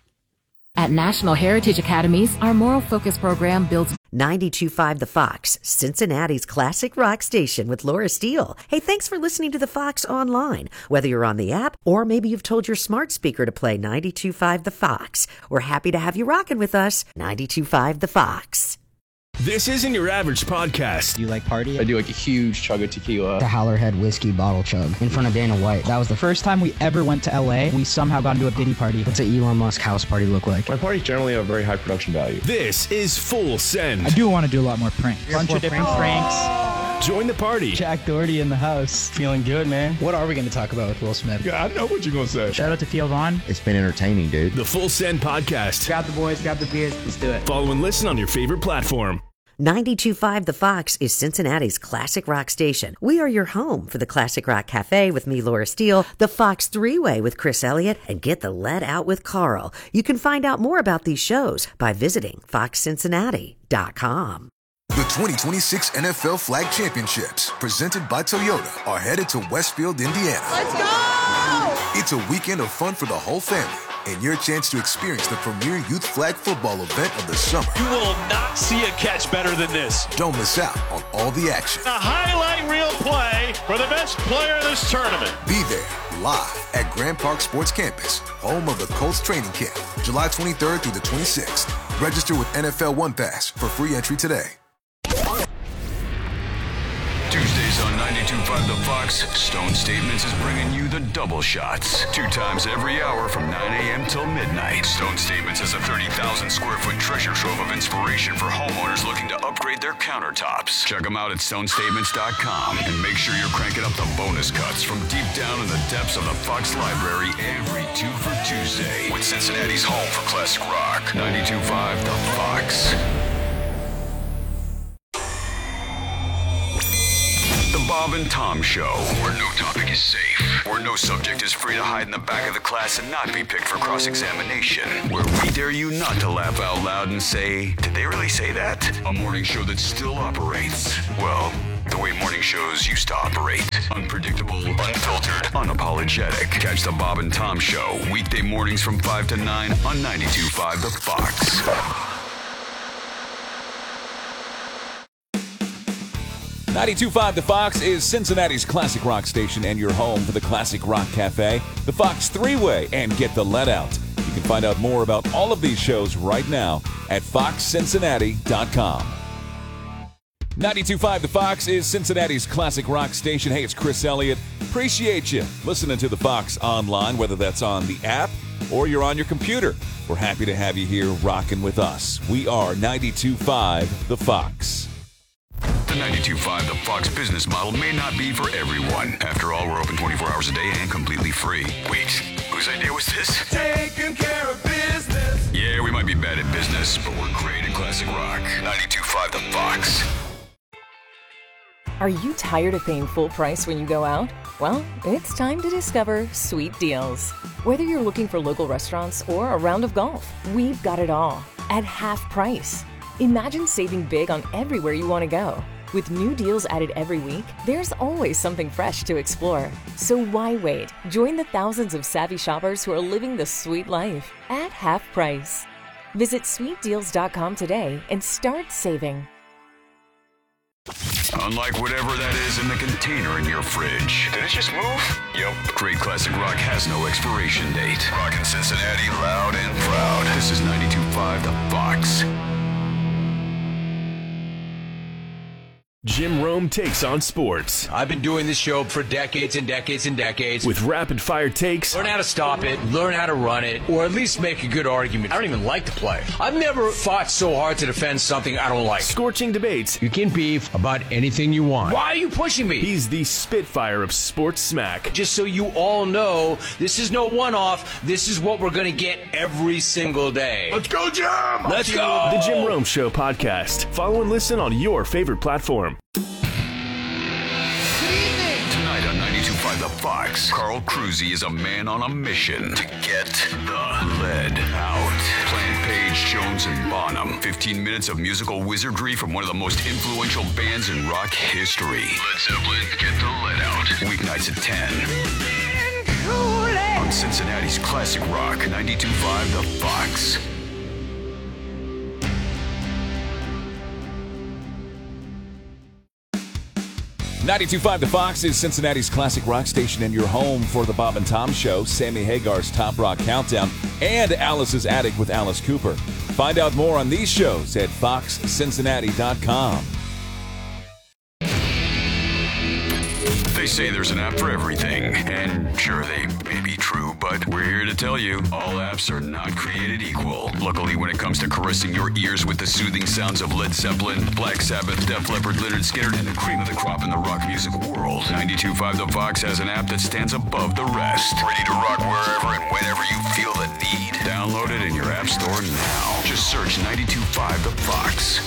At National Heritage Academies, our moral focus program builds ninety-two point five The Fox, Cincinnati's classic rock station with Laura Steele. Hey, thanks for listening to The Fox online. Whether you're on the app or maybe you've told your smart speaker to play ninety-two point five The Fox. We're happy to have you rocking with us. ninety-two point five The Fox. This isn't your average podcast. Do you like party? I do like a huge chug of tequila. The Howlerhead whiskey bottle chug in front of Dana White. That was the first time we ever went to L A. We somehow got into a Diddy party. What's an Elon Musk house party look like? My parties generally have a very high production value. This is Full Send. I do want to do a lot more pranks. A bunch of different pranks. Join the party. Jack Doherty in the house. Feeling good, man. What are we going to talk about with Will Smith? Yeah, I know what you're going to say. Shout out to Theo Vaughn. It's been entertaining, dude. The Full Send podcast. Grab the boys, grab the beers. Let's do it. Follow and listen on your favorite platform. ninety-two point five The Fox is Cincinnati's classic rock station. We are your home for the Classic Rock Cafe with me, Laura Steele, the Fox Three-Way with Chris Elliott, and Get the Lead Out with Carl. You can find out more about these shows by visiting fox cincinnati dot com. The twenty twenty-six N F L Flag Championships, presented by Toyota, are headed to Westfield, Indiana. Let's go! It's a weekend of fun for the whole family and your chance to experience the premier youth flag football event of the summer. You will not see a catch better than this. Don't miss out on all the action. A highlight reel play for the best player in this tournament. Be there live at Grand Park Sports Campus, home of the Colts training camp, July twenty-third through the twenty-sixth. Register with N F L One Pass for free entry today. Tuesdays on ninety-two point five The Fox, Stone Statements is bringing you the double shots. Two times every hour from nine a.m. till midnight. Stone Statements is a thirty thousand square foot treasure trove of inspiration for homeowners looking to upgrade their countertops. Check them out at stone statements dot com and make sure you're cranking up the bonus cuts from deep down in the depths of the Fox library every two for Tuesday with Cincinnati's home for classic rock. ninety-two point five The Fox. The Bob and Tom Show, where no topic is safe, where no subject is free to hide in the back of the class and not be picked for cross-examination, where we dare you not to laugh out loud and say, did they really say that? A morning show that still operates, well, the way morning shows used to operate. Unpredictable, unfiltered, unapologetic. Catch the Bob and Tom Show, weekday mornings from five to nine on ninety-two point five The Fox. ninety-two point five The Fox is Cincinnati's classic rock station and your home for the Classic Rock Cafe, the Fox Three-Way, and Get the Let Out. You can find out more about all of these shows right now at fox cincinnati dot com. ninety-two point five The Fox is Cincinnati's classic rock station. Hey, it's Chris Elliott. Appreciate you listening to The Fox online, whether that's on the app or you're on your computer. We're happy to have you here rocking with us. We are ninety-two point five The Fox. The ninety-two point five The Fox business model may not be for everyone. After all, we're open twenty-four hours a day and completely free. Wait, whose idea was this? Taking care of business. Yeah, we might be bad at business, but we're great at classic rock. ninety-two point five The Fox. Are you tired of paying full price when you go out? Well, it's time to discover Sweet Deals. Whether you're looking for local restaurants or a round of golf, we've got it all at half price. Imagine saving big on everywhere you want to go. With new deals added every week, there's always something fresh to explore. So why wait? Join the thousands of savvy shoppers who are living the sweet life at half price. Visit sweet deals dot com today and start saving. Unlike whatever that is in the container in your fridge. Did it just move? Yep. Great classic rock has no expiration date. Rockin' Cincinnati loud and proud. This is ninety-two point five The Fox. Jim Rome takes on sports. I've been doing this show for decades and decades and decades. With rapid-fire takes. Learn how to stop it, learn how to run it, or at least make a good argument. I don't even like to play. I've never fought so hard to defend something I don't like. Scorching debates. You can beef about anything you want. Why are you pushing me? He's the Spitfire of sports smack. Just so you all know, this is no one-off. This is what we're going to get every single day. Let's go, Jim! Let's go! The Jim Rome Show podcast. Follow and listen on your favorite platform. Tonight on ninety-two point five The Fox, Carl Cruzy is a man on a mission to get the lead out. Plant Page, Jones, and Bonham. fifteen minutes of musical wizardry from one of the most influential bands in rock history. Led Zeppelin, Get the Lead Out. Weeknights at ten. On Cincinnati's classic rock, ninety-two point five The Fox. ninety-two point five The Fox is Cincinnati's classic rock station and your home for the Bob and Tom Show, Sammy Hagar's Top Rock Countdown, and Alice's Attic with Alice Cooper. Find out more on these shows at fox cincinnati dot com. They say there's an app for everything, and sure, they may be true, but we're here to tell you, all apps are not created equal. Luckily, when it comes to caressing your ears with the soothing sounds of Led Zeppelin, Black Sabbath, Def Leppard, Lynyrd Skynyrd, and the cream of the crop in the rock music world, ninety-two point five The Fox has an app that stands above the rest. Ready to rock wherever and whenever you feel the need. Download it in your app store now. Just search ninety-two point five The Fox.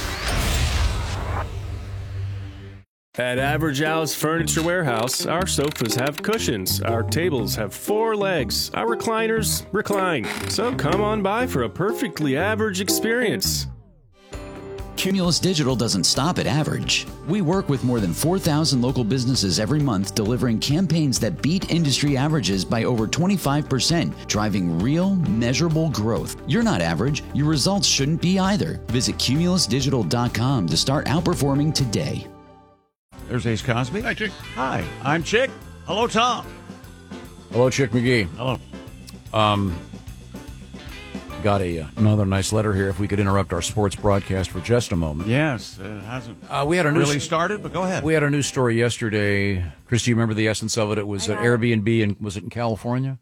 At Average Al's Furniture Warehouse, our sofas have cushions, our tables have four legs, our recliners recline. So come on by for a perfectly average experience. Cumulus Digital doesn't stop at average. We work with more than four thousand local businesses every month, delivering campaigns that beat industry averages by over twenty-five percent, driving real, measurable growth. You're not average. Your results shouldn't be either. Visit cumulus digital dot com to start outperforming today. There's Ace Cosby. Hi, Chick. Hi, I'm Chick. Hello, Tom. Hello, Chick McGee. Hello. Um, got a uh, another nice letter here. If we could interrupt our sports broadcast for just a moment. Yes, it hasn't uh, we had a new really started, but go ahead. We had a news story yesterday. Chris, do you remember the essence of it? It was an Airbnb, and was it in California?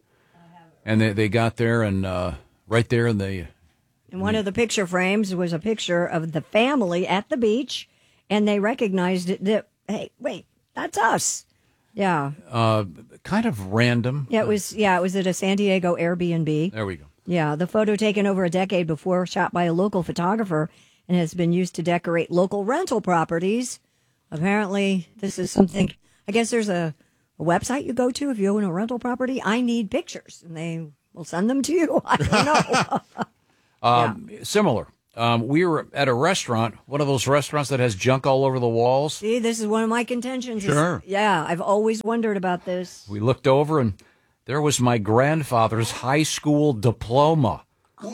And they, they got there, and uh, right there, and they... And one of the picture frames was a picture of the family at the beach, and they recognized it. That, hey, wait, that's us. Yeah. Uh, kind of random. Yeah, it was. Yeah, it was at a San Diego Airbnb. There we go. Yeah, the photo taken over a decade before, shot by a local photographer, and has been used to decorate local rental properties. Apparently, this is something. I guess there's a, a website you go to if you own a rental property. I need pictures, and they will send them to you. I don't know. Um, yeah. Similar. Um, we were at a restaurant, one of those restaurants that has junk all over the walls. See, this is one of my contentions. Sure. Yeah, I've always wondered about this. We looked over, and there was my grandfather's high school diploma.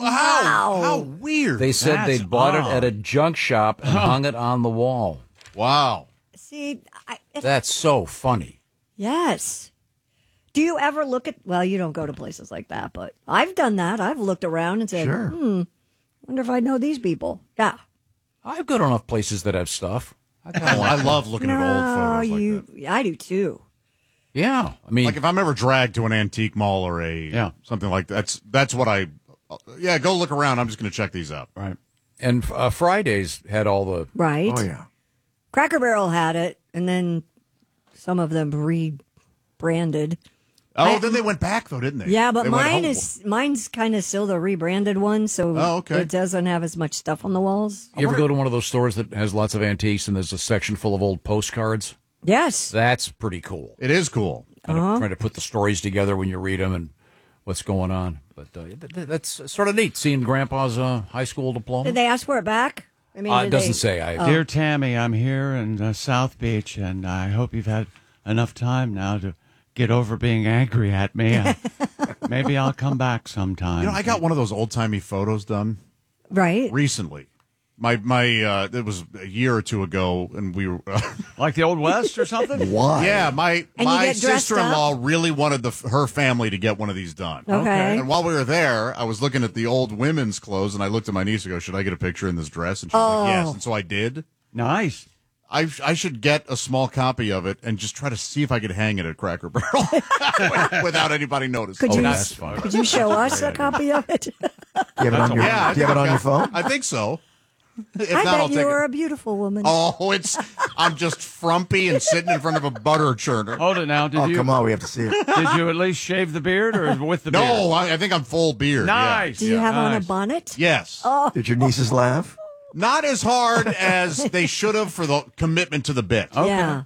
Wow. How weird. They said That's they'd bought odd. it at a junk shop and hung it on the wall. Wow. See, I, That's so funny. Yes. Do you ever look at, well, you don't go to places like that, but I've done that. I've looked around and said, Sure. hmm, wonder if I know these people. Yeah. I've got enough places that have stuff. I, Oh, I love looking at old photos like you, that. I do too. Yeah, I mean, like if I'm ever dragged to an antique mall or a Yeah. something like that, that's that's what I. Yeah, go look around. I'm just going to check these out. Right. And uh, Fridays had all the Right. Oh, yeah. Cracker Barrel had it, and then some of them rebranded. Oh, I- then they went back though, didn't they? Yeah, but They went mine home. is mine's kind of still the rebranded one, so Oh, okay. it doesn't have as much stuff on the walls. You ever go to one of those stores that has lots of antiques and there's a section full of old postcards? Yes. That's pretty cool. It is cool. Kind Uh-huh. of trying to put the stories together when you read them and what's going on. But uh, th- th- that's sort of neat, seeing Grandpa's uh, high school diploma. Did they ask for it back? I mean, Uh, it did doesn't they- say. I- Oh. Dear Tammy, I'm here in uh, South Beach, and I hope you've had enough time now to get over being angry at me. Uh, maybe I'll come back sometime. You know, I got one of those old timey photos done right recently. My my, uh, it was a year or two ago, and we were uh, like the Old West or something. Why? Yeah, my And you my get dressed sister-in-law really wanted the her family to get one of these done. Okay. And while we were there, I was looking at the old women's clothes, and I looked at my niece and go, "Should I get a picture in this dress?" And she's Oh. like, "Yes." And so I did. Nice. I I should get a small copy of it and just try to see if I could hang it at Cracker Barrel without anybody noticing. Could you that's fun. could you show us a copy of it? Do you have it on your, Yeah, I do you have it think on your I- phone? I think so. If I not, I'll bet take you are it. a beautiful woman. Oh, it's I'm just frumpy and sitting in front of a butter churner. Hold it now. Did Oh, you? come on. We have to see it. Did you at least shave the beard or with the beard? No, I, I think I'm full beard. Nice. Do you Yeah. have on a nice. bonnet? Yes. Oh, Did your nieces laugh? Not as hard as they should have for the commitment to the bit. yeah.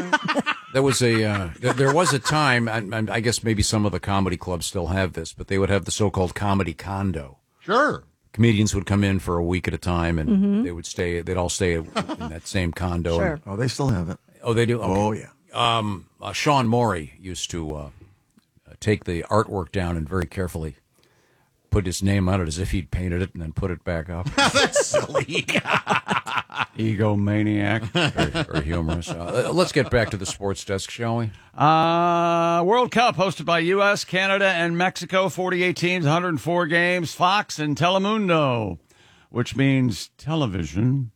There was a uh, th- there was a time, and, and I guess maybe some of the comedy clubs still have this, but they would have the so-called comedy condo. Sure. Comedians would come in for a week at a time, and Mhm. they would stay. They'd all stay in that same condo. Sure. And- Oh, they still have it. oh, they do. Okay. Oh, yeah. Um, uh, Sean Morey used to uh, take the artwork down and very carefully put his name on it as if he'd painted it and then put it back up. That's silly. Egomaniac. very, very humorous. Uh, let's get back to the sports desk, shall we? Uh, World Cup hosted by U S, Canada, and Mexico. forty-eight teams, one hundred four games. Fox and Telemundo, which means television,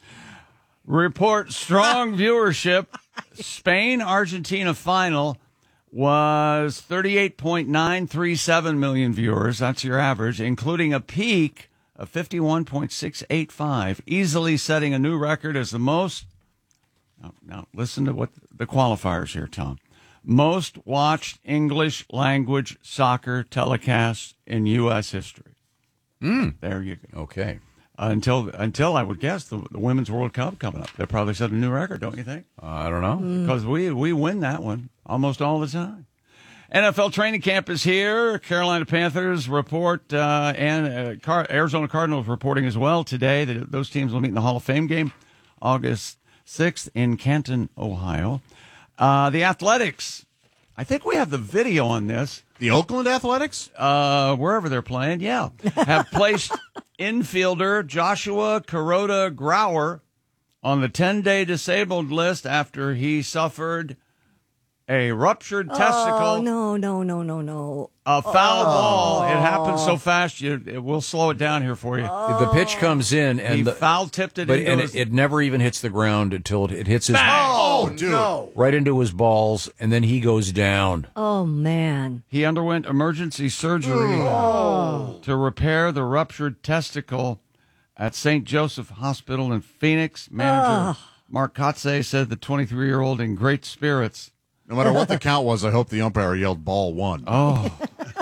report strong viewership. Spain Argentina final was thirty-eight point nine three seven million viewers. That's your average, including a peak of fifty-one point six eight five, easily setting a new record as the most. Now, now listen to what the qualifiers here, Tom. Most watched English language soccer telecasts in U S history. Mm. There you go. Okay. Uh, until until I would guess the, the Women's World Cup coming up, they'll probably set a new record, don't you think? Uh, I don't know. Because we we win that one almost all the time. N F L training camp is here. Carolina Panthers report, uh, and uh, Car- Arizona Cardinals reporting as well today that those teams will meet in the Hall of Fame game August sixth in Canton, Ohio. Uh, the Athletics, I think we have the video on this. The Oakland Athletics? Uh, wherever they're playing, yeah. Have placed infielder Joshua Kuroda Grauer on the ten-day disabled list after he suffered a ruptured testicle. Oh, no, no, no, no, no. A foul Oh. ball. It happens so fast. You, it, we'll slow it down here for you. The pitch comes in and He the, foul tipped it but into and his- it, it never even hits the ground until it, it hits his Oh, dude. No. right into his balls, and then he goes down. Oh, man. He underwent emergency surgery Oh. to repair the ruptured testicle at Saint Joseph Hospital in Phoenix. Manager Oh. Mark Kotze said the twenty-three-year-old in great spirits. No matter what the count was, I hope the umpire yelled ball one. Oh.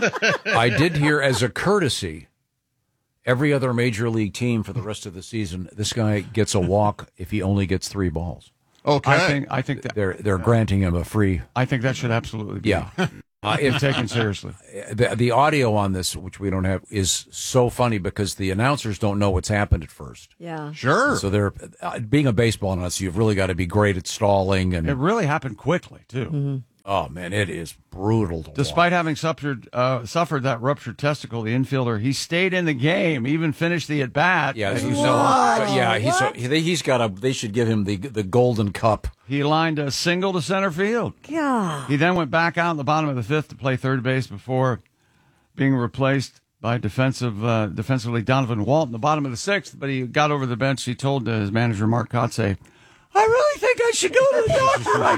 I did hear, as a courtesy, every other major league team for the rest of the season, this guy gets a walk if he only gets three balls. Okay. I think I think that They're they're granting him a free. I think that should absolutely be Yeah. Uh, if if taken seriously. The, the audio on this, which we don't have, is so funny because the announcers don't know what's happened at first. Yeah. Sure. So they're uh, being a baseball announcer, you've really got to be great at stalling and It really happened quickly, too. Mm-hmm. oh man, it is brutal. To Despite having suffered uh, suffered that ruptured testicle, the infielder, he stayed in the game, even finished the at bat. Yeah, he's no, but yeah, he's so, he, he's got a. They should give him the the golden cup. He lined a single to center field. God. He then went back out in the bottom of the fifth to play third base before being replaced by defensive uh, defensively Donovan Walt in the bottom of the sixth. But he got over the bench. He told uh, his manager Mark Kotze, "I really think I should go to the doctor right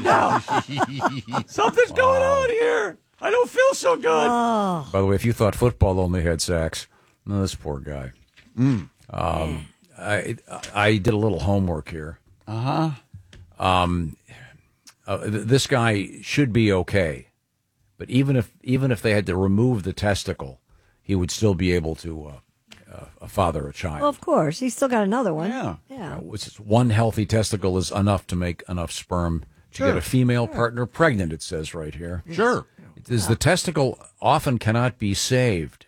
now. Something's going on here. I don't feel so good." Oh. By the way, if you thought football only had sacks, no, this poor guy. Mm. Um, I I did a little homework here. Uh huh. Um, uh, th- this guy should be okay, but even if even if they had to remove the testicle, he would still be able to uh, uh, father a child. Well, of course. He's still got another one. Yeah. Yeah. Uh, which is one healthy testicle is enough to make enough sperm to Sure. get a female partner pregnant. It says right here. Sure. It says the testicle often cannot be saved.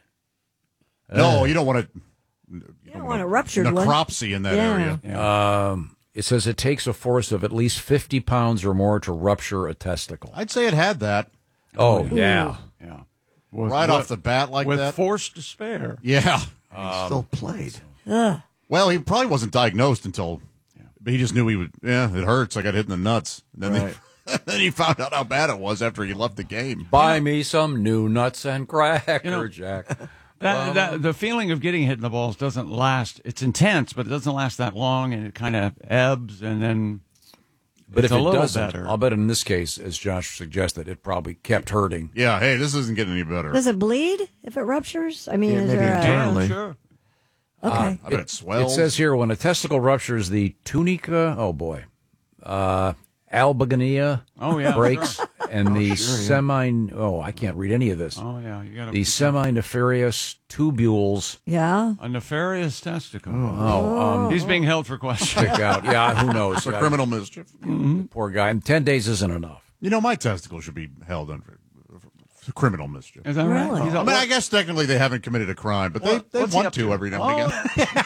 No, Uh, you don't want to. You don't want a ruptured one. necropsy in that Yeah. area. Um, it says it takes a force of at least fifty pounds or more to rupture a testicle. I'd say it had that. Oh, yeah. Yeah. Right off the bat like with that. force to spare. Yeah. He still played. Ugh. Well, he probably wasn't diagnosed until, but he just knew he would. Yeah, it hurts. I got hit in the nuts. And then, Right. they, then he found out how bad it was after he left the game. Buy me some new nuts and cracker, You know, Jack. That, that, the feeling of getting hit in the balls doesn't last. It's intense, but it doesn't last that long, and it kind of ebbs, and then But it's if a it little doesn't, better. I'll bet in this case, as Josh suggested, it probably kept hurting. Yeah, hey, this isn't getting any better. Does it bleed if it ruptures? I mean, Yeah, is maybe there a... internally. Sure. Okay. I bet it swells. It says here when a testicle ruptures, the tunica, oh boy, uh, albuginea Oh, yeah, breaks, sure. and the sure, yeah. semi, oh, I can't read any of this. Oh, yeah. You got The semi-nefarious tubules. Yeah. a nefarious testicle. Oh, um, He's being held for question. check out. Yeah, who knows? For criminal mischief. Poor guy. And ten days isn't enough. You know, my testicles should be held under for criminal mischief. Is that right? Really? He's I a- mean, I guess technically they haven't committed a crime, but What- they, they what's he want up to to? every now and again.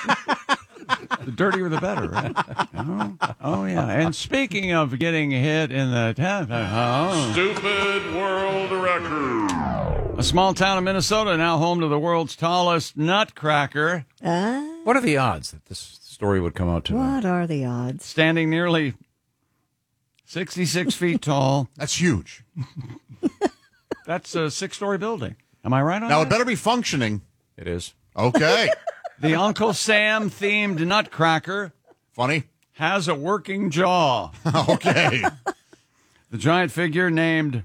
The dirtier the better, right? Oh, oh, yeah. And speaking of getting hit in the tent, oh. Stupid world record. A small town in Minnesota now home to the world's tallest nutcracker, Uh, What are the odds that this story would come out today? what are the odds? standing nearly sixty-six feet tall. That's huge. That's a six-story building. Am I right on Now, that? it better be functioning. It is. Okay. The Uncle Sam themed nutcracker Funny. has a working jaw. Okay. The giant figure named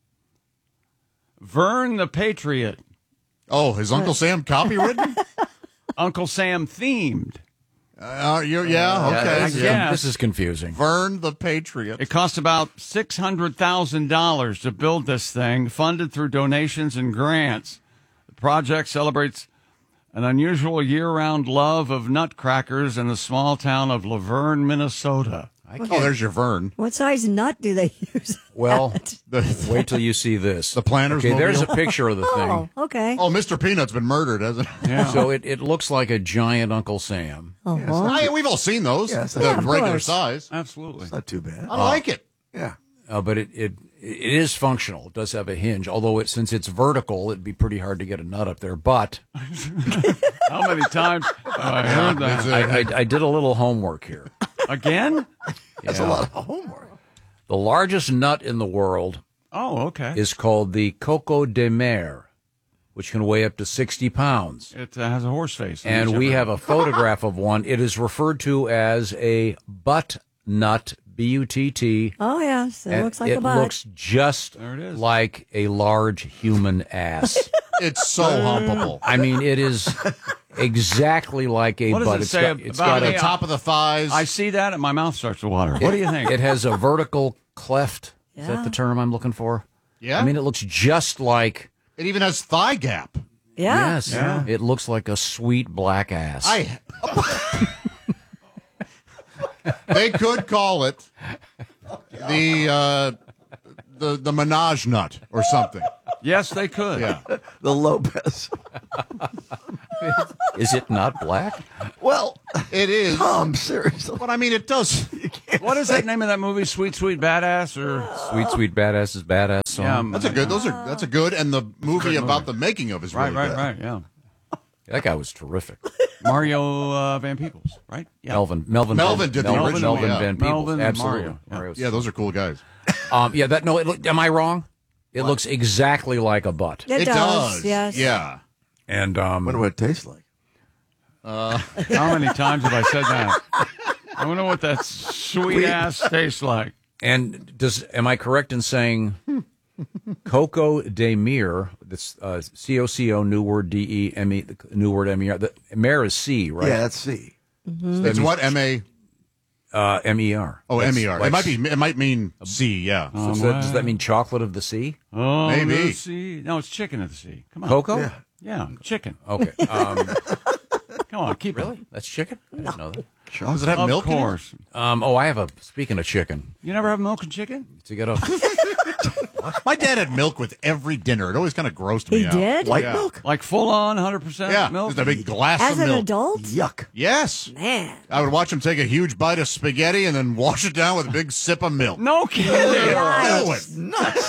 Vern the Patriot. Oh, is Uncle Sam copywritten? Uncle Sam themed. Uh, you're, yeah, okay. I This is, guess. this is confusing. Vern the Patriot. It cost about six hundred thousand dollars to build this thing, funded through donations and grants. The project celebrates an unusual year-round love of nutcrackers in the small town of Laverne, Minnesota. Oh, there's your Vern. What size nut do they use? Well, wait till you see this. The Planners Okay, there's a Mobile? picture of the thing. Oh, okay. Oh, Mister Peanut's been murdered, hasn't he? Yeah. So it, it looks like a giant Uncle Sam. Uh-huh. Oh, we've all seen those. Yes, the yeah, of regular course. size. Absolutely. Not too bad. I like it. Yeah. Uh, but it, it it is functional. It does have a hinge. Although it, since it's vertical, it'd be pretty hard to get a nut up there. But How many times have I heard that? I, I, I did a little homework here. Again? That's Yeah. a lot of homework. The largest nut in the world Oh, okay. is called the Coco de Mer, which can weigh up to sixty pounds. It uh, has a horse face. And we have a photograph of one. It is referred to as a butt nut, B U T T. Oh, yes. It and looks like it a butt. looks just There it is. like a large human ass. It's so humpable. I mean, it is exactly like a What does butt. it It's say got, about it's got it? a Top of the thighs. I see that and my mouth starts to water. What do you think? It has a vertical cleft. Is that Yeah. the term I'm looking for? Yeah. I mean, it looks just like. It even has thigh gap. Yeah. Yes. Yeah. It looks like a sweet black ass. I. They could call it the uh, the the Menage nut or something. Yes, they could. Yeah. The Lopez. Is it not black? Well, It is. Tom, seriously. But I mean, it does. What is that name of that movie? Sweet, Sweet Badass? Or Sweet, sweet badass is badass song. Yeah, That's a good. Those are. That's a good. And the movie about the making of is right, really right, good. right. Yeah. That guy was terrific. Mario uh, Van Peebles, right? Yeah. Melvin, Melvin, Melvin Van, did the Melvin, original, Melvin yeah. Van Peebles. Melvin and Absolutely. Mario, yeah. Mario's- Yeah, those are cool guys. Um, yeah, that no. It, look- am I wrong? It looks exactly like a butt. It, It does, does. yes. Yeah. And um, Wonder what it tastes like. How many times have I said that? I wonder what that sweet ass tastes like. and does am I correct in saying Coco de Mer? That's uh, C O C O new word D E M E new word M E R. The Mer is C, right? Yeah, that's C. Mm-hmm. It's what M A. Uh, M E R. Oh, That's M E R. like- It might be. It might mean C. Yeah. So does, that, does that mean chocolate of the sea? Oh, Maybe. the sea. No, it's chicken at the sea. Come on. Cocoa? Yeah. Yeah, chicken. Okay. Um, Come on, keep really? it. That's chicken? I didn't know that. Does it have Of milk? in it? course. Um, oh, I have a. Speaking of chicken, You never have milk and chicken? to get a My dad had milk with every dinner. It always kind of grossed me He out. did? White Yeah. milk? Like full on one hundred percent Yeah, milk? just a big glass As of an milk. adult? Yuck. Yes. Man. I would watch him take a huge bite of spaghetti and then wash it down with a big sip of milk. No kidding. Right. Do it. Nuts.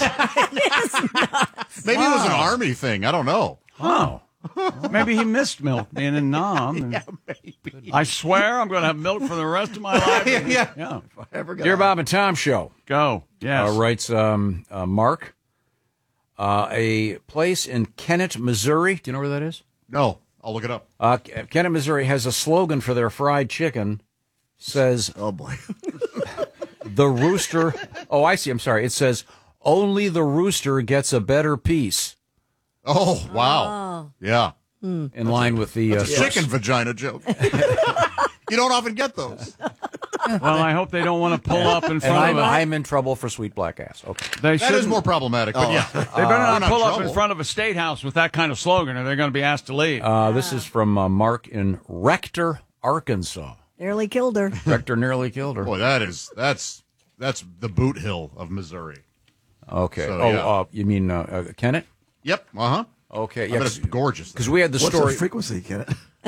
Maybe it was an army thing. I don't know. Oh. Maybe he missed milk being in Nam. and Yeah, maybe. I swear I'm going to have milk for the rest of my life. Yeah, yeah. Yeah. Ever got Dear Bob and Tom show. Go. Yes. Uh, writes um, uh, Mark. Uh, a place in Kennett, Missouri. Do you know where that is? No, I'll look it up. Uh, Kennett, Missouri has a slogan for their fried chicken. Says, Oh, boy. the rooster. Oh, I see. I'm sorry. It says, only the rooster gets a better piece. Oh, wow. Yeah. In line with the uh, That's a chicken vagina joke. You don't often get those. Well, I hope they don't want to pull up in And front I'm, of a... I'm in trouble for sweet black ass. Okay. They That is shouldn't- more problematic, but Oh. yeah. They better Uh, not pull up trouble. in front of a state house with that kind of slogan, or they're going to be asked to leave. Uh, this is from uh, Mark in Rector, Arkansas. Nearly killed her. Rector nearly killed her. Boy, that is that's that's the boot hill of Missouri. Okay. So, oh, yeah. uh, you mean uh, uh, Kennett? Yep. Uh huh. Okay. I Yeah, bet it's gorgeous. because we had the What's story. the frequency, Kenneth?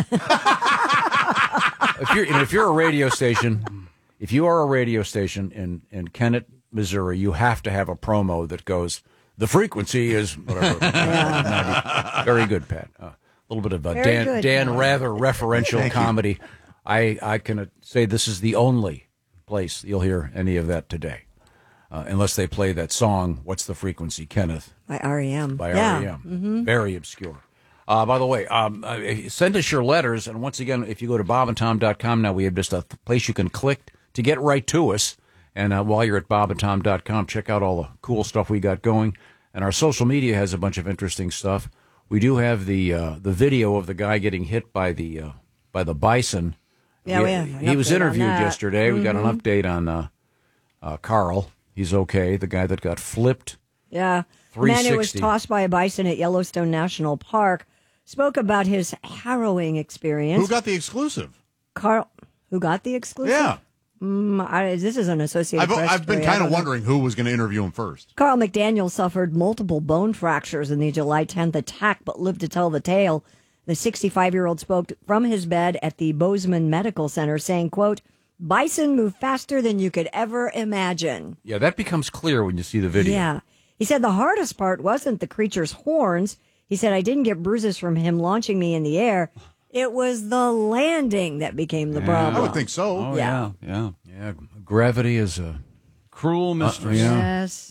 if you're you know, if you're a radio station, if you are a radio station in in Kennett, Missouri, you have to have a promo that goes. The frequency is whatever. Very good, Pat. A uh, little bit of uh, Very Dan good. Dan Rather referential Thank you. comedy. I I can uh, say this is the only place you'll hear any of that today, uh, unless they play that song. What's the frequency, Kenneth? By R E M. By yeah. R E M. Very obscure. Uh, by the way, um, uh, send us your letters. And once again, if you go to bob and tom dot com now, we have just a place you can click to get right to us. And uh, while you're at bob and tom dot com, check out all the cool stuff we got going. And our social media has a bunch of interesting stuff. We do have the uh, the video of the guy getting hit by the uh, by the bison. Yeah, he, we have an he was update on interviewed that. yesterday. We got an Mhm. update on uh, uh, Carl. He's okay. The guy that got flipped. Yeah. The man who was three sixty. tossed by a bison at Yellowstone National Park spoke about his harrowing experience. Who got the exclusive? Carl? Who got the exclusive? Yeah. Mm, I, this is an Associated I've, Press. I've been story. I kind of don't know. wondering who was going to interview him first. Carl McDaniel suffered multiple bone fractures in the July tenth attack, but lived to tell the tale. The sixty-five-year-old spoke from his bed at the Bozeman Medical Center, saying, quote, bison move faster than you could ever imagine. Yeah, that becomes clear when you see the video. Yeah. He said the hardest part wasn't the creature's horns. He said, I didn't get bruises from him launching me in the air. It was the landing that became the problem. I would think so. Oh, Yeah. yeah. Yeah. Yeah, gravity is a Cruel mystery. Uh, yeah. Yes.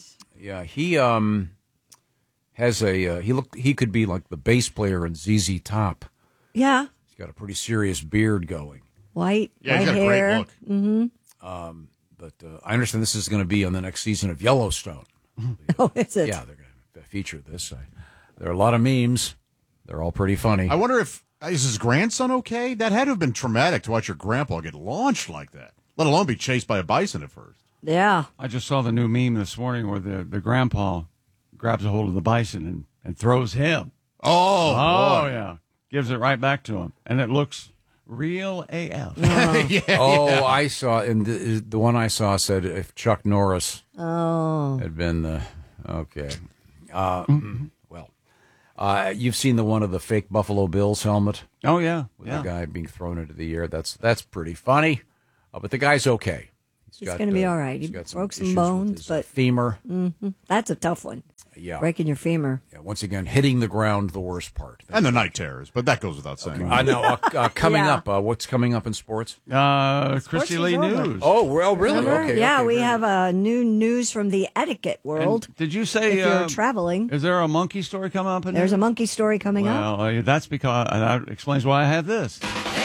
Yeah, he um has a uh, he look he could be like the bass player in Z Z Top. Yeah. He's got a pretty serious beard going. White, Yeah, white he's got a great hair. look. Mm-hmm. Um, but uh, I understand this is going to be on the next season of Yellowstone. Oh, is it? Yeah, they're going to feature this. I, there are a lot of memes. They're all pretty funny. I wonder if is his grandson okay? That had to have been traumatic to watch your grandpa get launched like that, let alone be chased by a bison at first. Yeah. I just saw the new meme this morning where the, the grandpa grabs a hold of the bison and, and throws him. Oh, oh boy. yeah. Gives it right back to him. And it looks real A F. yeah, oh, yeah. I saw, and the, the one I saw said if Chuck Norris Oh. had been the, okay. Uh, well, uh, you've seen the one of the fake Buffalo Bills helmet? Oh, yeah. With yeah. the guy being thrown into the air. That's that's pretty funny. Uh, but the guy's okay. He's going to be all right. He got some broke some issues with bones, his, uh, but femur. hmm That's a tough one. Yeah. Breaking your femur. Yeah, once again, hitting the ground, the worst part. And the night terrors, but that goes without saying. I know. Uh, uh, coming Yeah. up, uh, what's coming up in sports? Uh, Christy is Lee over. News. Oh, well, really? Remember? Okay. yeah, okay, we very have uh, new news from the etiquette world. And did you say if you're uh, traveling, Is there a monkey story coming up? In there's there? a monkey story coming up. Well, uh, that's because uh, that explains why I have this.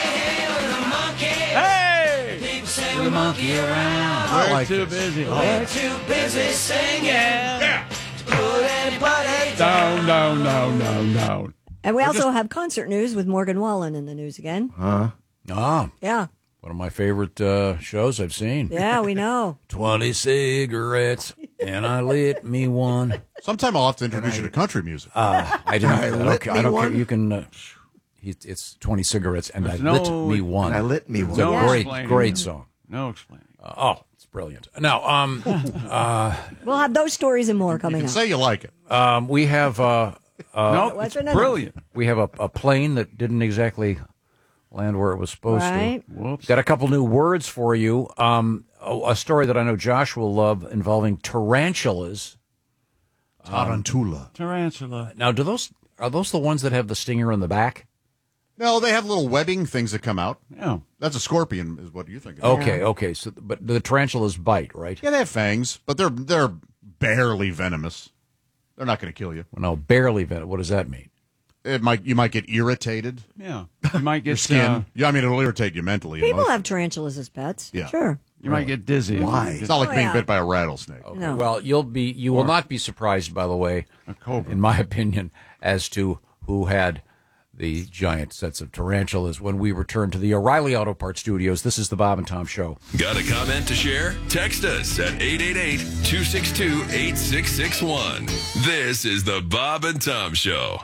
Hey! Keep saying we monkey around. We're like too this. busy. We're too busy singing. Yeah. To put anybody No, down. no, no, no, no. And we also have concert news with Morgan Wallen in the news again. Huh? Ah, Yeah. one of my favorite uh, shows I've seen. Yeah, we know. twenty cigarettes, and I lit me one. Sometime I'll have to introduce you to country music. Uh, I don't, I don't, lit care- me I don't care. one? You can. Uh, he, it's twenty cigarettes, and There's I no- lit me one. And I lit me It's one. a Yeah. great, Explaining. great song. No explaining. Uh, oh, it's brilliant. Now, um, uh, We'll have those stories and more You coming can up. say you like it. um, we have uh, uh, no, what's it's her name? brilliant. we have a, a plane that didn't exactly land where it was supposed Right. to. Whoops. Got a couple new words for you. Um, a, a story that I know Josh will love involving tarantulas. Tarantula. Tarantula. Now, do those are those the ones that have the stinger in the back? No, they have little webbing things that come out. Yeah. That's a scorpion, is what you think. Okay, okay. So, but the tarantulas bite, right? Yeah, they have fangs, but they're they're barely venomous. They're not going to kill you. Well, no, barely venom. What does that mean? It might you might get irritated. Yeah. You might Your get skin. uh, yeah, I mean it'll irritate you mentally. and People emotionally. have tarantulas as pets. Yeah. Sure. you might get dizzy. Why? It's not like Oh, being yeah. bit by a rattlesnake. Okay. No. Well, you'll be you will not be surprised, by the way, A cobra. in my opinion, as to who had the giant sets of tarantulas when we return to the O'Reilly Auto Parts Studios. This is the Bob and Tom Show. Got a comment to share? Text us at eight eight eight, two six two, eight six six one. This is the Bob and Tom Show.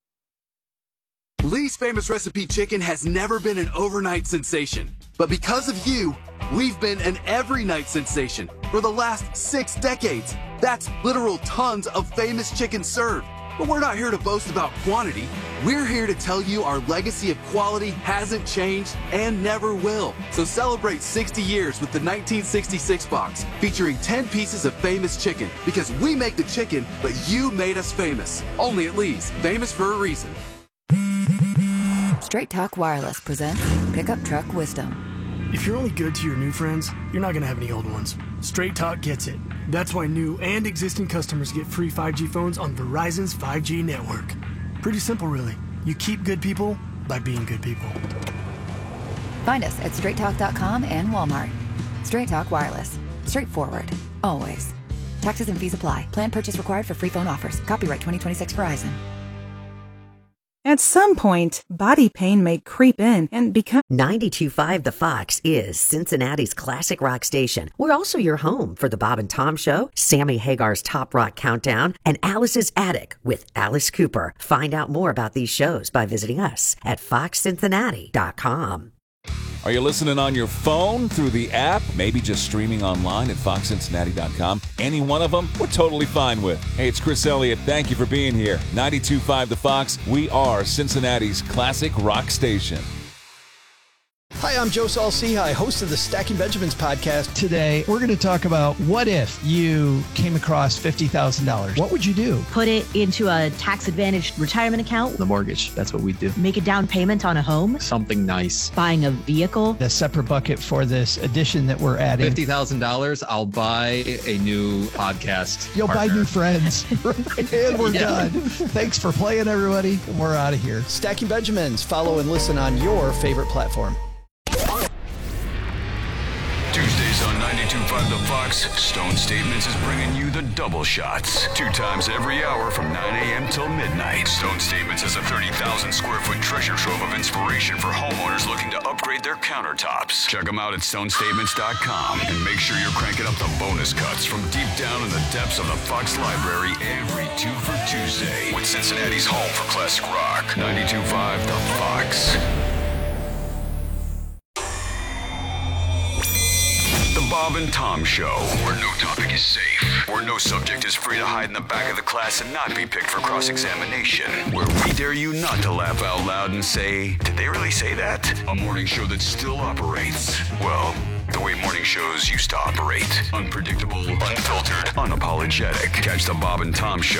Lee's Famous Recipe Chicken has never been an overnight sensation. But because of you, we've been an every night sensation for the last six decades. That's literal tons of famous chicken served. But we're not here to boast about quantity. We're here to tell you our legacy of quality hasn't changed and never will. So celebrate sixty years with the nineteen sixty-six box, featuring ten pieces of famous chicken. Because we make the chicken, but you made us famous. Only at Lee's, famous for a reason. Straight Talk Wireless presents Pickup Truck Wisdom. If you're only good to your new friends, you're not going to have any old ones. Straight Talk gets it. That's why new and existing customers get free five G phones on Verizon's five G network. Pretty simple, really. You keep good people by being good people. Find us at straight talk dot com and Walmart. Straight Talk Wireless. Straightforward. Always. Taxes and fees apply. Plan purchase required for free phone offers. Copyright twenty twenty-six Verizon. At some point, body pain may creep in and become... ninety-two point five The Fox is Cincinnati's classic rock station. We're also your home for the Bob and Tom Show, Sammy Hagar's Top Rock Countdown, and Alice's Attic with Alice Cooper. Find out more about these shows by visiting us at fox cincinnati dot com. Are you listening on your phone, through the app, maybe just streaming online at fox cincinnati dot com? Any one of them, we're totally fine with. Hey, it's Chris Elliott. Thank you for being here. ninety-two point five The Fox. We are Cincinnati's classic rock station. Hi, I'm Joe Saul-Sehy, host of the Stacking Benjamins podcast. Today, we're going to talk about what if you came across fifty thousand dollars. What would you do? Put it into a tax-advantaged retirement account. The mortgage, that's what we do. Make a down payment on a home. Something nice. Buying a vehicle. A separate bucket for this addition that we're adding. fifty thousand dollars, I'll buy a new podcast You'll partner. buy new friends. And we're Yeah. done. Thanks for playing, everybody. We're out of here. Stacking Benjamins. Follow and listen on your favorite platform. Tuesdays on ninety-two point five The Fox, Stone Statements is bringing you the double shots. Two times every hour from nine a.m. till midnight. Stone Statements is a thirty thousand square foot treasure trove of inspiration for homeowners looking to upgrade their countertops. Check them out at stone statements dot com and make sure you're cranking up the bonus cuts from deep down in the depths of the Fox library every two for Tuesday with Cincinnati's home for classic rock. ninety-two point five The Fox. The Bob and Tom Show, where no topic is safe, where no subject is free to hide in the back of the class and not be picked for cross-examination, where we dare you not to laugh out loud and say, did they really say that? A morning show that still operates, well, the way morning shows used to operate. Unpredictable, unfiltered, unapologetic. Catch the Bob and Tom Show